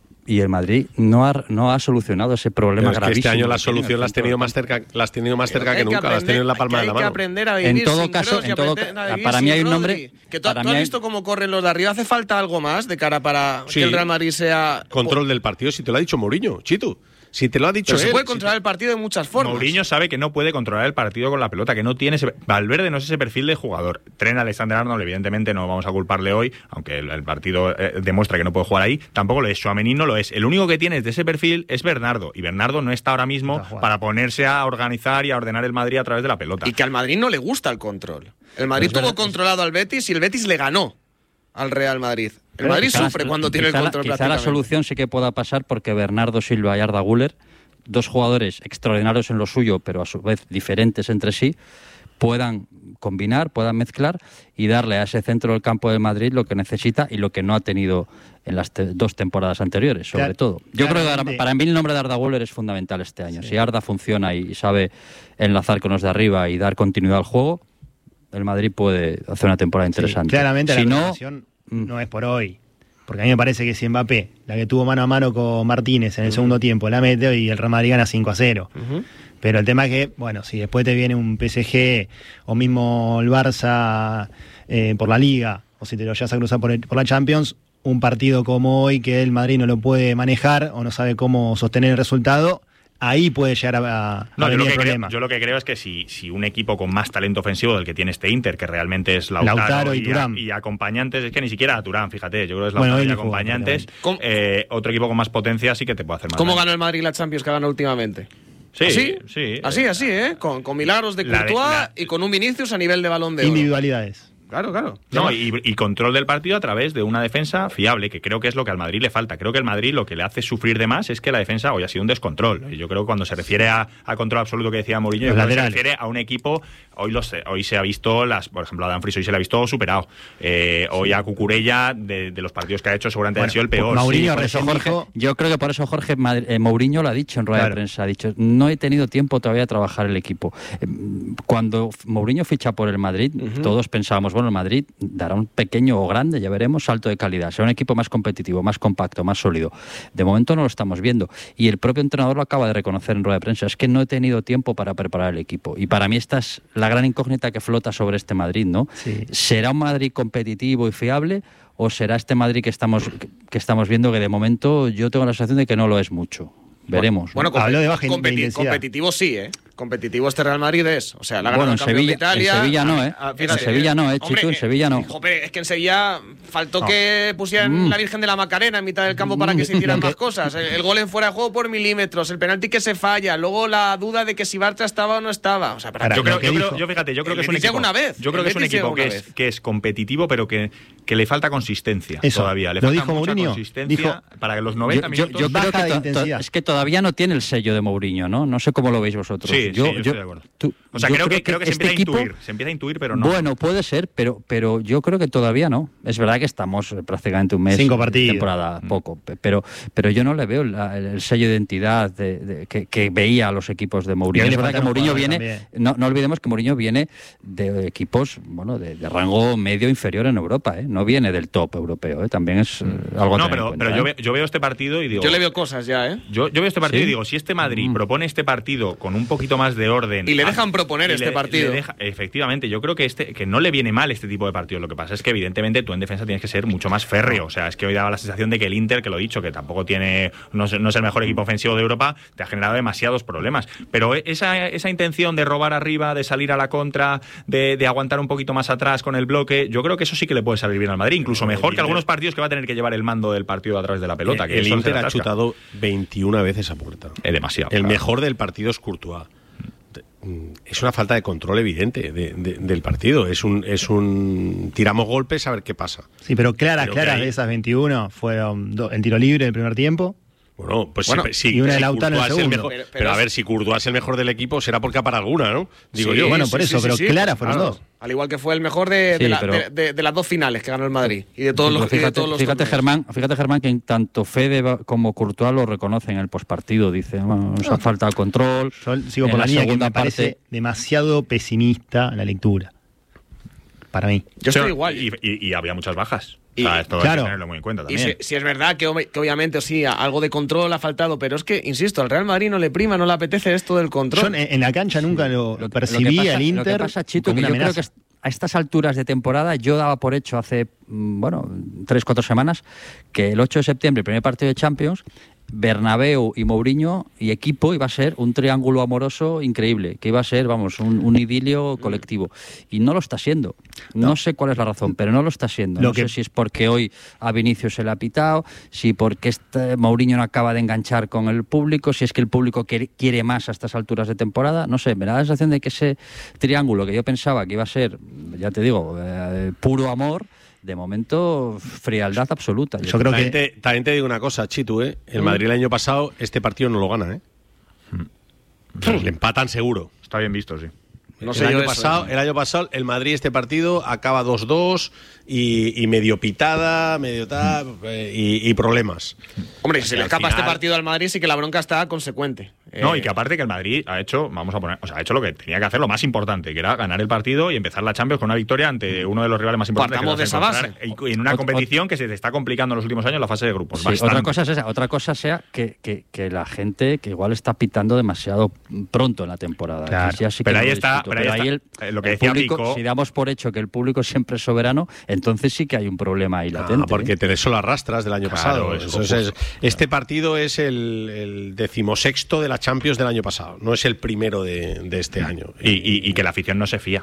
O: Y el Madrid no ha solucionado ese problema gravísimo.
N: Este año la solución la has tenido más cerca que nunca, las has tenido en la palma de la mano.
G: Hay que aprender a vivir
O: en todo caso, para mí hay un nombre...
G: Que tú has visto cómo corren los de arriba. ¿Hace falta algo más de cara para que el Real Madrid sea...
N: Control del partido, si te lo ha dicho Mourinho, Chitu. Si te lo ha dicho él.
G: Se puede controlar el partido de muchas formas.
M: Mourinho sabe que no puede controlar el partido con la pelota, que no tiene Valverde no es ese perfil de jugador. Trent Alexander-Arnold, evidentemente no vamos a culparle hoy, aunque el partido demuestra que no puede jugar ahí. Tampoco lo es. Tchouaméni no lo es. El único que tienes de ese perfil es Bernardo. Y Bernardo no está ahora mismo para ponerse a organizar y a ordenar el Madrid a través de la pelota.
G: Y que al Madrid no le gusta el control. El Madrid tuvo controlado al Betis y el Betis le ganó al Real Madrid. El Madrid sufre cuando tiene el control.
O: Quizá la solución sí que pueda pasar porque Bernardo Silva y Arda Güler, 2 jugadores extraordinarios en lo suyo, pero a su vez diferentes entre sí, puedan combinar, puedan mezclar y darle a ese centro del campo de Madrid lo que necesita y lo que no ha tenido en las 2 temporadas anteriores, sobre todo. Yo creo que para mí el nombre de Arda Güler es fundamental este año. Sí. Si Arda funciona y sabe enlazar con los de arriba y dar continuidad al juego, el Madrid puede hacer una temporada interesante.
A: Claramente la relación no es por hoy. Porque a mí me parece que si Mbappé, la que tuvo mano a mano con Martínez en el segundo tiempo, la mete y el Real Madrid gana 5-0. Pero el tema es que, bueno, si después te viene un PSG o mismo el Barça por la Liga, o si te lo llevas a cruzar por la Champions, un partido como hoy que el Madrid no lo puede manejar o no sabe cómo sostener el resultado, ahí puede llegar a venir el problema.
M: Yo lo que creo es que si un equipo con más talento ofensivo del que tiene este Inter, que realmente es Lautaro
A: y Thuram
M: y acompañantes, es que ni siquiera a Thuram, fíjate, yo creo que es Lautaro y acompañantes, otro equipo con más potencia sí que te puede hacer más.
G: ¿Cómo ganó el Madrid la Champions que ganó últimamente?
M: Sí.
G: Así, con milagros de Courtois y con un Vinicius a nivel de Balón de Oro.
A: Individualidades.
G: Claro.
M: No, y control del partido a través de una defensa fiable, que creo que es lo que al Madrid le falta. Creo que el Madrid lo que le hace sufrir de más es que la defensa hoy ha sido un descontrol. Y yo creo que cuando se refiere a control absoluto que decía Mourinho, se refiere a un equipo, hoy se ha visto, por ejemplo, a Dumfries hoy se le ha visto superado. Hoy a Cucurella, de los partidos que ha hecho, seguramente ha sido el peor.
O: Mourinho, yo creo que por eso Jorge Mourinho lo ha dicho en rueda de prensa, ha dicho, no he tenido tiempo todavía de trabajar el equipo. Cuando Mourinho ficha por el Madrid, todos pensábamos, bueno, el Madrid dará un pequeño o grande, ya veremos, salto de calidad. Será un equipo más competitivo, más compacto, más sólido. De momento no lo estamos viendo. Y el propio entrenador lo acaba de reconocer en rueda de prensa. Es que no he tenido tiempo para preparar el equipo. Y para mí esta es la gran incógnita que flota sobre este Madrid, ¿no? Sí. ¿Será un Madrid competitivo y fiable o será este Madrid que estamos viendo, que de momento yo tengo la sensación de que no lo es mucho. Veremos.
G: Bueno,
P: habló de baja intensidad.
G: Competitivo sí, ¿eh? Competitivo este Real Madrid es. O sea, la ganó el campeón
O: Sevilla,
G: de Italia.
O: En Sevilla no, ¿eh?
G: Fíjate,
O: en Sevilla no, ¿eh, Chitu? En Sevilla no.
G: Joder, es que en Sevilla faltó que pusieran la Virgen de la Macarena en mitad del campo para que se hicieran más cosas. El gol en fuera de juego por milímetros, el penalti que se falla, luego la duda de que si Bartra estaba o no estaba. O sea,
M: yo creo que es un equipo. Yo creo que es un equipo que es competitivo, pero que le falta consistencia todavía. Le falta mucha consistencia para que los 90 minutos.
O: Yo creo que es que todavía no tiene el sello de Mourinho, ¿no? No sé cómo lo veis vosotros.
M: Sí, yo estoy de acuerdo. O sea, creo que se empieza a intuir, pero no.
O: Bueno, puede ser, pero yo creo que todavía no. Es verdad que estamos prácticamente un mes
P: 5 partidos.
O: Temporada, poco, pero yo no le veo el sello de identidad que veía a los equipos de Mourinho. Es verdad que Mourinho viene, no olvidemos que Mourinho viene de equipos, bueno, de rango medio inferior en Europa, ¿eh? No viene del top europeo, ¿eh? También es algo a tener en cuenta,
M: pero yo veo este partido y digo...
G: Yo le veo cosas ya, ¿eh?
M: Yo veo este partido y digo, si este Madrid propone este partido con un poquito más de orden...
G: Y le dejan proponer este partido.
M: Efectivamente, yo creo que no le viene mal este tipo de partido. Lo que pasa es que evidentemente tú en defensa tienes que ser mucho más férreo. O sea, es que hoy daba la sensación de que el Inter, que lo he dicho, que tampoco no es el mejor equipo ofensivo de Europa, te ha generado demasiados problemas. Pero esa intención de robar arriba, de salir a la contra, de aguantar un poquito más atrás con el bloque, yo creo que eso sí que le puede salir bien al Madrid. Incluso mejor que algunos partidos que va a tener que llevar el mando del partido a través de la pelota.
N: El Inter ha chutado 21 veces a puerta.
M: Es demasiado.
N: El mejor del partido es Courtois. Es una falta de control evidente del partido. Es un tiramos golpes a ver qué pasa.
P: Sí, pero claras de esas 21 fueron en tiro libre en el primer tiempo.
N: Bueno, pues sí,
P: y una de Lautaro en el segundo.
N: Mejor, pero a ver, si Courtois es el mejor del equipo, será porque para alguna, ¿no? Digo yo.
P: Bueno, por eso, pero claras fueron dos.
G: Al igual que fue el mejor de las dos finales que ganó el Madrid y de todos los
O: fíjate Germán, que tanto Fede como Courtois lo reconocen en el postpartido. Dice, nos ha faltado control.
P: Yo sigo por la línea que me parece demasiado pesimista la lectura. Para mí.
G: Yo estoy igual.
M: Y había muchas bajas. O sea, esto hay que tenerlo muy en cuenta también.
G: Y si es verdad que obviamente sí, algo de control ha faltado, pero es que, insisto, al Real Madrid no le prima, no le apetece esto del control.
P: Yo en la cancha nunca lo percibí al Inter.
O: Lo que pasa, Chito, que yo creo que a estas alturas de temporada yo daba por hecho hace 3-4 semanas que el 8 de septiembre, el primer partido de Champions, Bernabéu y Mourinho y equipo iba a ser un triángulo amoroso increíble, que iba a ser, un idilio colectivo. Y no lo está siendo. No sé cuál es la razón, pero no lo está siendo. No sé si es porque hoy a Vinicius se le ha pitado, si porque Mourinho no acaba de enganchar con el público, si es que el público quiere más a estas alturas de temporada. No sé, me da la sensación de que ese triángulo que yo pensaba que iba a ser, ya te digo, puro amor, de momento, frialdad absoluta.
N: Yo creo que también te digo una cosa, Chitu, el Madrid el año pasado este partido no lo gana, Le empatan seguro.
M: Está bien visto, sí.
N: No sé, el año pasado el Madrid este partido acaba 2-2 y medio pitada, medio tal, y problemas.
G: Hombre, si se le escapa este partido al Madrid, sí que la bronca está consecuente.
M: No, y que aparte que el Madrid ha hecho, ha hecho lo que tenía que hacer, lo más importante, que era ganar el partido y empezar la Champions con una victoria ante uno de los rivales más importantes.
G: Partamos de esa base.
M: Y en una competición que se te está complicando en los últimos años la fase de grupos.
O: Sí, otra cosa sea que la gente que igual está pitando demasiado pronto en la temporada.
M: Claro,
O: sí
M: pero ahí está, lo que decía
O: público,
M: Pico.
O: Si damos por hecho que el público siempre es soberano, entonces sí que hay un problema ahí latente.
N: Porque te eso lo arrastras del año pasado. Entonces, este partido es el 16º de la Champions del año pasado, no es el primero de este año.
M: Y que la afición no se fía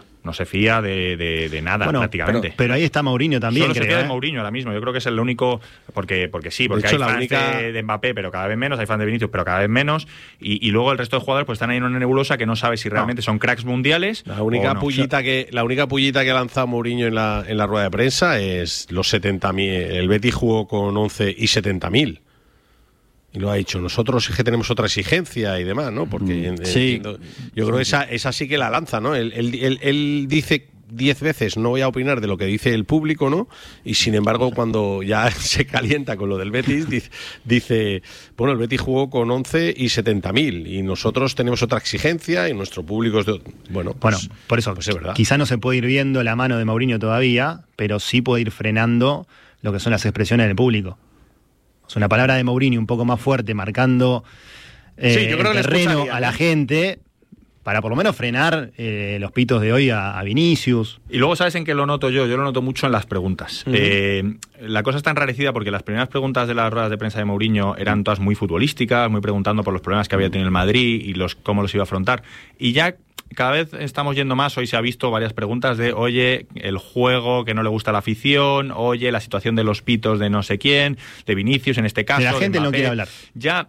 M: de nada, prácticamente.
P: Pero ahí está Mourinho también.
M: Solo se fía de Mourinho ahora mismo. Yo creo que es el único, porque hay fans de Mbappé, pero cada vez menos, hay fans de Vinicius, pero cada vez menos, y luego el resto de jugadores pues están ahí en una nebulosa que no sabe si realmente son cracks mundiales.
N: La única pullita que ha lanzado Mourinho en la rueda de prensa es los 70.000. El Betis jugó con 11 y 70.000. Y lo ha dicho, nosotros es que tenemos otra exigencia y demás, ¿no? Porque yo creo que esa sí que la lanza, ¿no? Él dice 10 veces no voy a opinar de lo que dice el público, ¿no? Y sin embargo, cuando ya se calienta con lo del Betis, dice, bueno, el Betis jugó con 11 y 70.000 y nosotros tenemos otra exigencia y nuestro público es de... Bueno,
P: por eso,
N: pues es verdad.
P: Quizá no se puede ir viendo la mano de Mourinho todavía, pero sí puede ir frenando lo que son las expresiones del público. Es una palabra de Mourinho un poco más fuerte, marcando el terreno a la gente, para por lo menos frenar los pitos de hoy a Vinicius.
M: Y luego, ¿sabes en qué lo noto yo? Yo lo noto mucho en las preguntas. la cosa está enrarecida porque las primeras preguntas de las ruedas de prensa de Mourinho eran todas muy futbolísticas, muy preguntando por los problemas que había tenido el Madrid y cómo los iba a afrontar. Y ya cada vez estamos yendo más. Hoy se ha visto varias preguntas de, oye, el juego que no le gusta a la afición, oye, la situación de los pitos de no sé quién, de Vinicius en este caso.
P: La gente no quiere hablar.
M: Ya,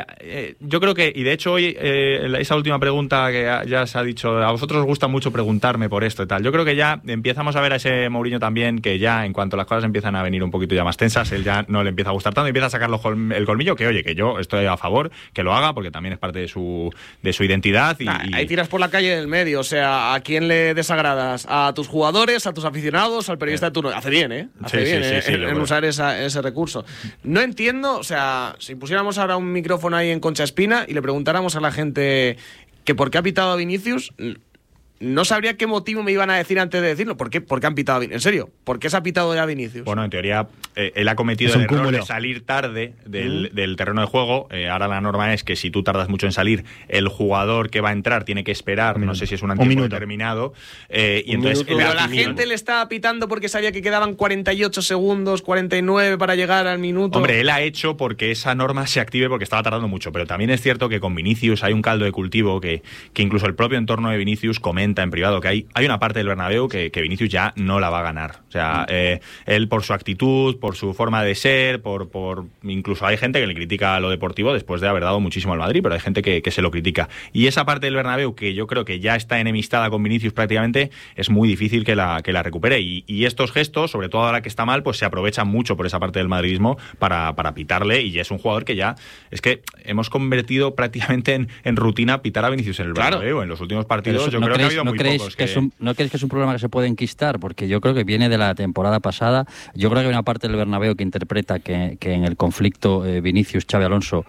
M: yo creo que, y de hecho hoy, esa última pregunta que ya se ha dicho, a vosotros os gusta mucho preguntarme por esto y tal. Yo creo que ya empezamos a ver a ese Mourinho también, que ya en cuanto las cosas empiezan a venir un poquito ya más tensas, él ya no le empieza a gustar tanto, empieza a sacar el colmillo, que oye, que yo estoy a favor, que lo haga, porque también es parte de su identidad.
G: Ahí tiras por la calle del medio, o sea, ¿a quién le desagradas? ¿A tus jugadores, a tus aficionados, al periodista de turno? Hace bien, ¿eh? Hace bien en usar ese recurso. No entiendo, o sea, si pusiéramos ahora un micrófono ahí en Concha Espina y le preguntáramos a la gente que por qué ha pitado a Vinicius, no sabría qué motivo me iban a decir antes de decirlo. ¿Por qué han pitado a Vinicius? En serio, ¿por qué se ha pitado ya a Vinicius?
M: Bueno, en teoría, él ha cometido el error de salir tarde del terreno de juego. Ahora la norma es que si tú tardas mucho en salir, el jugador que va a entrar tiene que esperar, no sé si es un tiempo determinado. Y entonces
G: pero la gente le estaba pitando porque sabía que quedaban 48 segundos, 49 para llegar al minuto.
M: Hombre, él ha hecho porque esa norma se active porque estaba tardando mucho. Pero también es cierto que con Vinicius hay un caldo de cultivo que incluso el propio entorno de Vinicius comenta en privado que hay una parte del Bernabéu que Vinicius ya no la va a ganar. O sea, él por su actitud, por su forma de ser, incluso hay gente que le critica lo deportivo después de haber dado muchísimo al Madrid, pero hay gente que se lo critica. Y esa parte del Bernabéu que yo creo que ya está enemistada con Vinicius prácticamente, es muy difícil que la recupere. Y estos gestos, sobre todo ahora que está mal, pues se aprovechan mucho por esa parte del madridismo para pitarle, y es un jugador que ya es que hemos convertido prácticamente en rutina pitar a Vinicius en el Bernabéu. En los últimos partidos yo creo que ha habido muy pocos.
O: ¿No crees que es un problema que se puede enquistar? Porque yo creo que viene de la temporada pasada. Yo creo que hay una parte del Bernabéu que interpreta que en el conflicto Vinicius-Xabi Alonso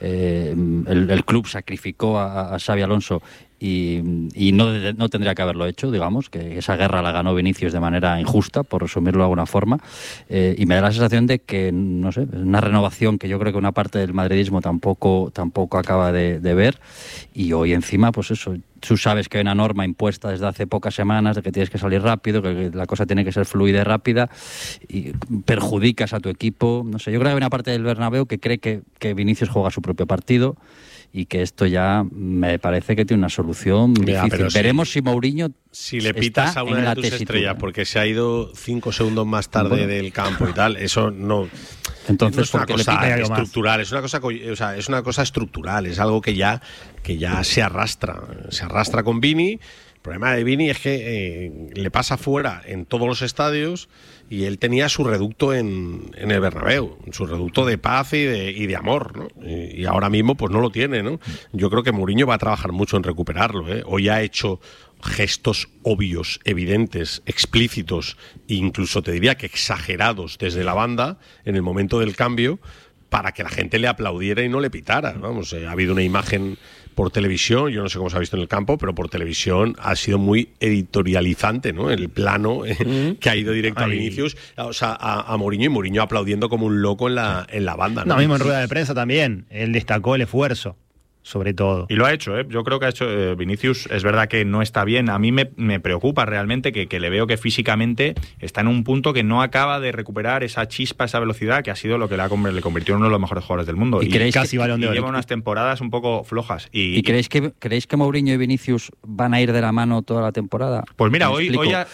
O: el club sacrificó a Xabi Alonso y no tendría que haberlo hecho, digamos, que esa guerra la ganó Vinicius de manera injusta, por resumirlo de alguna forma, y me da la sensación de que, no sé, es una renovación que yo creo que una parte del madridismo tampoco acaba de ver, y hoy encima, pues eso, tú sabes que hay una norma impuesta desde hace pocas semanas de que tienes que salir rápido, que la cosa tiene que ser fluida y rápida, y perjudicas a tu equipo, no sé, yo creo que hay una parte del Bernabéu que cree que Vinicius juega su propio partido, y que esto ya me parece que tiene una solución difícil. Veremos si Mourinho
N: si le pitas a una de tus estrellas porque se ha ido 5 segundos más tarde del campo y tal, eso no. Entonces, no es una cosa estructural, es una cosa estructural, es algo que ya se arrastra con Vini. El problema de Vini es que le pasa fuera en todos los estadios, y él tenía su reducto en el Bernabéu, su reducto de paz y de amor, ¿no? Y ahora mismo pues no lo tiene, ¿no? Yo creo que Mourinho va a trabajar mucho en recuperarlo, ¿eh? Hoy ha hecho gestos obvios, evidentes, explícitos, incluso te diría que exagerados desde la banda en el momento del cambio, para que la gente le aplaudiera y no le pitara. Vamos, ha habido una imagen por televisión, yo no sé cómo se ha visto en el campo, pero por televisión ha sido muy editorializante, ¿no? El plano que ha ido directo a Vinicius, o sea, a Mourinho, y Mourinho aplaudiendo como un loco en la banda, ¿no?
P: No, mismo en rueda de prensa también, él destacó el esfuerzo, sobre todo.
M: Y lo ha hecho, ¿eh? Yo creo que ha hecho Vinicius, es verdad que no está bien. A mí me preocupa realmente que le veo que físicamente está en un punto que no acaba de recuperar esa chispa, esa velocidad, que ha sido lo que le convirtió en uno de los mejores jugadores del mundo.
O: Y casi
M: Balón de Oro. Lleva unas temporadas un poco flojas. ¿Y
O: creéis que Mourinho y Vinicius van a ir de la mano toda la temporada?
M: Pues mira, hoy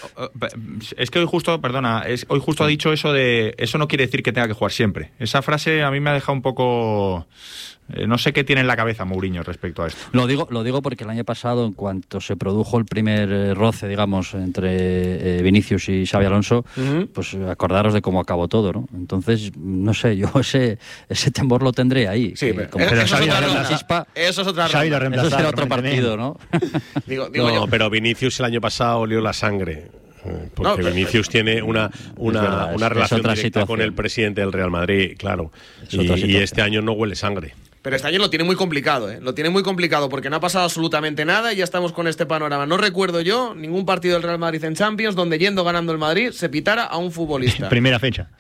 M: es que hoy justo ha dicho eso de, eso no quiere decir que tenga que jugar siempre. Esa frase a mí me ha dejado un poco... no sé qué tiene en la cabeza Mourinho respecto a esto.
O: Lo digo porque el año pasado, en cuanto se produjo el primer roce, digamos, entre Vinicius y Xabi Alonso, pues acordaros de cómo acabó todo, ¿no? Entonces, no sé, yo ese temor lo tendré ahí.
G: Sí, pero eso es otra ronda.
O: Eso será otro partido, ¿no?
N: Pero Vinicius el año pasado olió la sangre. Porque Vinicius tiene una relación directa con el presidente del Real Madrid, claro. Y este año no huele sangre.
G: Pero este año lo tiene muy complicado, ¿eh? Lo tiene muy complicado porque no ha pasado absolutamente nada y ya estamos con este panorama. No recuerdo yo ningún partido del Real Madrid en Champions donde, yendo ganando el Madrid, se pitara a un futbolista.
P: Primera fecha.
G: Sí.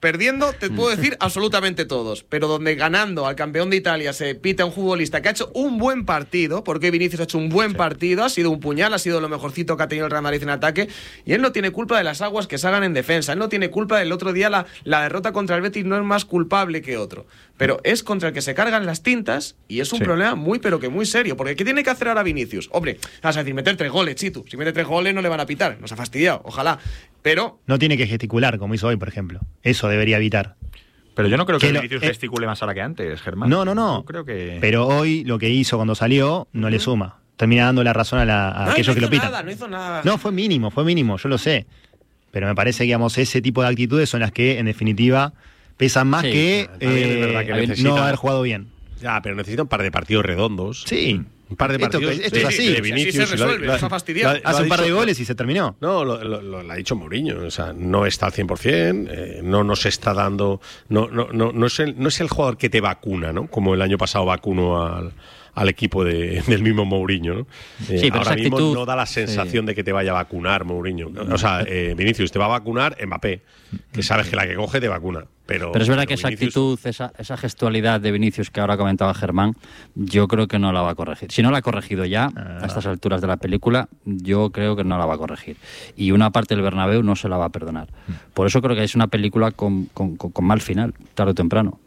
G: perdiendo te puedo decir absolutamente todos, pero donde ganando al campeón de Italia se pita un futbolista que ha hecho un buen partido, porque Vinicius ha hecho un buen partido, ha sido un puñal, ha sido lo mejorcito que ha tenido el Real Madrid en ataque, y él no tiene culpa de las aguas que se hagan en defensa, él no tiene culpa del otro día la derrota contra el Betis, no es más culpable que otro, pero es contra el que se cargan las tintas, y es un problema muy pero que muy serio, porque ¿qué tiene que hacer ahora Vinicius? Hombre, vas a decir, meter 3 goles, Chitu, si mete 3 goles no le van a pitar, nos ha fastidiado, ojalá, pero...
P: No tiene que gesticular como hizo hoy, por ejemplo, eso debería evitar.
M: Pero yo no creo que Vinicius gesticule más ahora que antes, Germán.
P: No.
M: Yo creo que...
P: Pero hoy lo que hizo cuando salió no le suma. Termina dando la razón a aquellos que lo pitan.
G: No hizo nada.
P: No, fue mínimo, yo lo sé. Pero me parece que, digamos, ese tipo de actitudes son las que, en definitiva, pesan más que no haber jugado bien.
N: Ya, pero necesita un par de partidos redondos.
P: Sí.
N: Un par de partidos.
P: Esto es así.
N: De Vinicius,
G: así se resuelve, nos ha fastidiado.
P: Hace un par de goles y se terminó.
N: No, lo ha dicho Mourinho. O sea, no está al 100%, no nos está dando... No es el jugador que te vacuna, ¿no? Como el año pasado vacunó al equipo del mismo Mourinho, ¿no?
O: Pero
N: ahora mismo
O: actitud,
N: no da la sensación de que te vaya a vacunar Mourinho. O sea, Vinicius te va a vacunar Mbappé, que sabes que la que coge te vacuna. Pero
O: es verdad que esa
N: Vinicius...
O: actitud, esa gestualidad de Vinicius que ahora comentaba Germán, yo creo que no la va a corregir. Si no la ha corregido ya, a estas alturas de la película, yo creo que no la va a corregir. Y una parte del Bernabéu no se la va a perdonar. Por eso creo que es una película con mal final, tarde o temprano.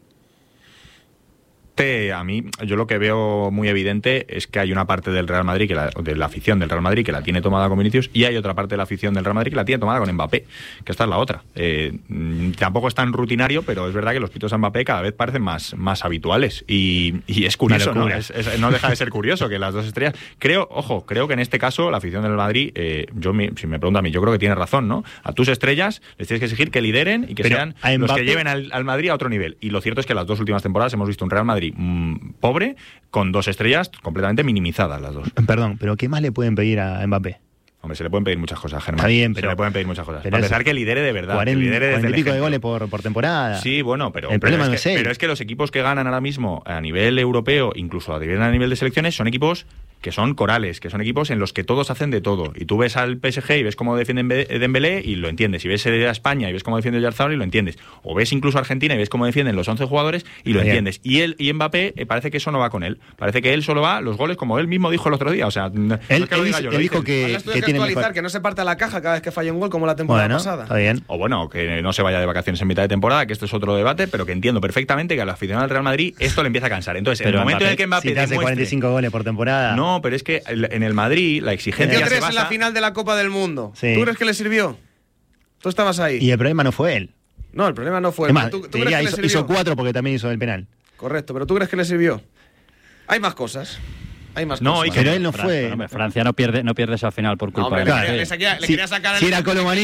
M: A mí, yo lo que veo muy evidente es que hay una parte del Real Madrid, de la afición del Real Madrid, que la tiene tomada con Vinicius, y hay otra parte de la afición del Real Madrid que la tiene tomada con Mbappé, que esta es la otra. Tampoco es tan rutinario, pero es verdad que los pitos a Mbappé cada vez parecen más habituales, y es curioso, ¿no? No deja de ser curioso que las dos estrellas... Creo que en este caso la afición del Madrid, si me pregunta a mí, yo creo que tiene razón, ¿no? A tus estrellas les tienes que exigir que lideren y que sean los que lleven al Madrid a otro nivel, y lo cierto es que las dos últimas temporadas hemos visto un Real Madrid pobre, con 2 estrellas completamente minimizadas las dos.
P: Perdón, pero ¿qué más le pueden pedir a Mbappé?
M: Hombre, se le pueden pedir muchas cosas, Germán.
P: Está bien, pero...
M: Se le pueden pedir muchas cosas. Para empezar, que lidere de verdad.
P: 40 y pico de
M: goles
P: por temporada.
M: Sí, bueno, pero
P: es
M: que los equipos que ganan ahora mismo a nivel europeo, incluso a nivel de selecciones, son equipos que son corales, que son equipos en los que todos hacen de todo. Y tú ves al PSG y ves cómo defiende Dembélé y lo entiendes. Y ves a España y ves cómo defiende Oyarzabal y lo entiendes. O ves incluso a Argentina y ves cómo defienden los 11 jugadores y lo entiendes. Y Mbappé parece que eso no va con él. Parece que él solo va los goles, como él mismo dijo el otro día. O sea,
P: él dijo que
G: tiene actualizar, que no se parte a la caja cada vez que falla un gol como la temporada pasada.
P: Está bien.
M: O bueno, que no se vaya de vacaciones en mitad de temporada, que esto es otro debate, pero que entiendo perfectamente que al aficionado del Real Madrid esto le empieza a cansar. Entonces, en el momento en el que Mbappé
P: si te hace 45 goles por temporada...
M: No, pero es que en el Madrid la exigencia se basa...
G: en la final de la Copa del Mundo.
P: Sí.
G: ¿Tú crees que le sirvió? Tú estabas ahí.
P: Y el problema no fue él.
G: No, el problema no fue
P: él.
G: ¿Tú crees que le sirvió?
P: Hizo 4 porque también hizo el penal.
G: Correcto, pero ¿tú crees que le sirvió? Hay más cosas.
P: Pero él no fue.
O: Francia no pierde esa final por culpa de
G: él. Le quería sacar
P: si era Colomani,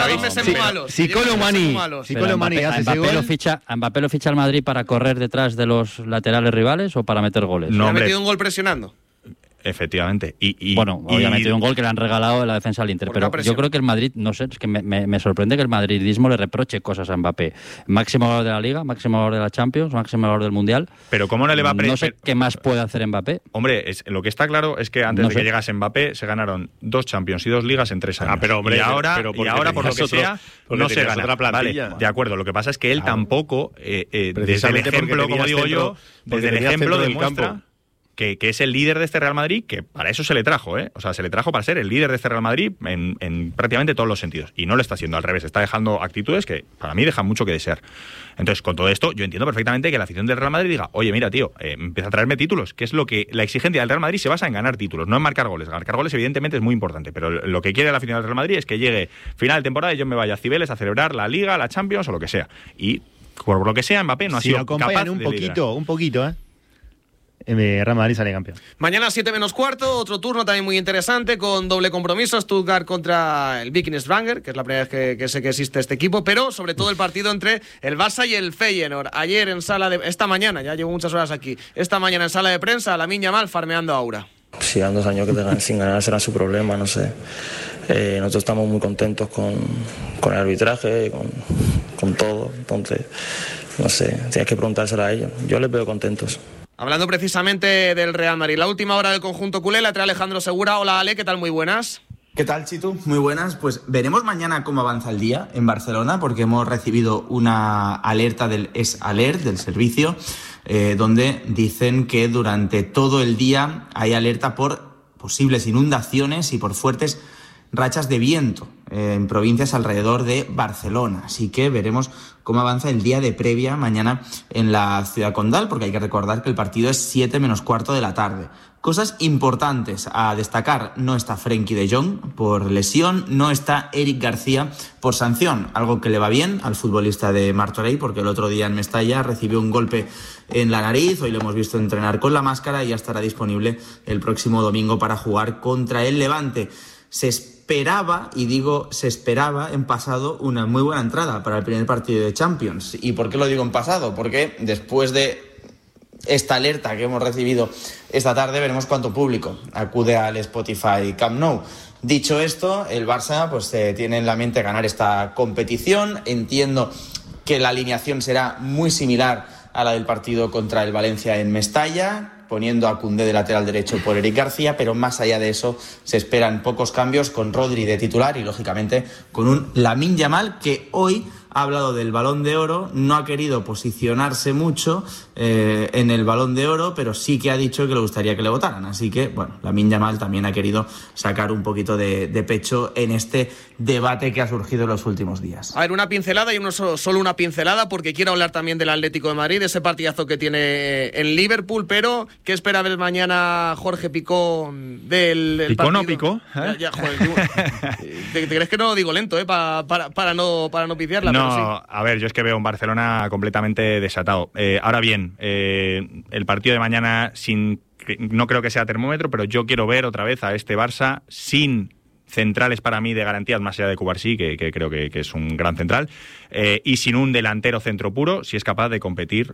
P: si Colomani hace ese gol,
O: ¿A Mbappé lo ficha el Madrid para correr detrás de los laterales rivales o para meter goles?
G: No, ha metido un gol presionando.
M: Efectivamente.
O: Hoy ha metido un gol que le han regalado en la defensa al Inter. Pero yo creo que el Madrid, no sé, es que me sorprende que el madridismo le reproche cosas a Mbappé. Máximo goleador de la Liga, máximo goleador de la Champions, máximo goleador del Mundial.
M: Pero ¿cómo no le va a
O: No sé qué más puede hacer Mbappé.
M: Hombre, lo que está claro es que antes de que llegase Mbappé se ganaron 2 Champions y 2 Ligas en 3 años.
N: Pero hombre,
M: y ahora por lo que sea, no se gana.
N: Otra plantilla.
M: Vale, de acuerdo. Lo que pasa es que él tampoco, desde el ejemplo, como digo yo, desde el ejemplo demuestra que es el líder de este Real Madrid, que para eso se le trajo, O sea, se le trajo para ser el líder de este Real Madrid en prácticamente todos los sentidos. Y no lo está haciendo, al revés, está dejando actitudes que para mí dejan mucho que desear. Entonces, con todo esto, yo entiendo perfectamente que la afición del Real Madrid diga, oye, mira, tío, empieza a traerme títulos, que es lo que la exigencia del Real Madrid se basa en ganar títulos, no en marcar goles. Marcar goles, evidentemente, es muy importante, pero lo que quiere la afición del Real Madrid es que llegue final de temporada y yo me vaya a Cibeles a celebrar la Liga, la Champions o lo que sea. Y por lo que sea, Mbappé no ha sido capaz de
P: un poquito, Real Madrid sale campeón.
G: Mañana 7:15, otro turno también muy interesante con doble compromiso, Stuttgart contra el Viking Stavanger, que es la primera vez que sé que existe este equipo, pero sobre todo el partido entre el Barça y el Feyenoord. Ayer esta mañana, ya llevo muchas horas aquí, esta mañana en sala de prensa, Lamine Yamal farmeando a Aura.
Q: Si dan 2 años que tengan sin ganar será su problema, no sé. Nosotros estamos muy contentos con el arbitraje, con todo, entonces, no sé, tienes que preguntárselo a ellos. Yo les veo contentos.
G: Hablando precisamente del Real Madrid, la última hora del conjunto culé, la trae Alejandro Segura. Hola Ale, ¿qué tal? Muy buenas.
R: ¿Qué tal, Chitu? Muy buenas. Pues veremos mañana cómo avanza el día en Barcelona, porque hemos recibido una alerta del ES-Alert, del servicio, donde dicen que durante todo el día hay alerta por posibles inundaciones y por fuertes rachas de viento en provincias alrededor de Barcelona. Así que veremos cómo avanza el día de previa mañana en la Ciudad Condal, porque hay que recordar que el partido es 7 menos cuarto de la tarde. Cosas importantes a destacar: no está Frenkie de Jong por lesión, no está Eric García por sanción, algo que le va bien al futbolista de Martorell, porque el otro día en Mestalla recibió un golpe en la nariz. Hoy lo hemos visto entrenar con la máscara y ya estará disponible el próximo domingo para jugar contra el Levante. Se esperaba, y digo se esperaba, en pasado una muy buena entrada para el primer partido de Champions. ¿Y por qué lo digo en pasado? Porque después de esta alerta que hemos recibido esta tarde, veremos cuánto público acude al Spotify Camp Nou. Dicho esto, el Barça pues tiene en la mente ganar esta competición. Entiendo que la alineación será muy similar a la del partido contra el Valencia en Mestalla, poniendo a Koundé de lateral derecho por Eric García, pero más allá de eso se esperan pocos cambios, con Rodri de titular y lógicamente con un Lamine Yamal que hoy ha hablado del Balón de Oro, no ha querido posicionarse mucho en el Balón de Oro, pero sí que ha dicho que le gustaría que le votaran. Así que, bueno, Lamine Yamal también ha querido sacar un poquito de pecho en este debate que ha surgido en los últimos días.
G: A ver, una pincelada y solo una pincelada, porque quiero hablar también del Atlético de Madrid, ese partidazo que tiene en Liverpool, pero ¿qué espera ver mañana Jorge Picó del
M: ¿Picó
G: partido?
M: no picó?
G: Ya, joder, ¿te crees que no lo digo lento, para no pifiarla?
M: No,
G: pero sí.
M: A ver, yo es que veo un Barcelona completamente desatado. Ahora bien, el partido de mañana no creo que sea termómetro, pero yo quiero ver otra vez a este Barça sin centrales para mí de garantías, más allá de Cubarsí, que creo que es un gran central, y sin un delantero centro puro, si es capaz de competir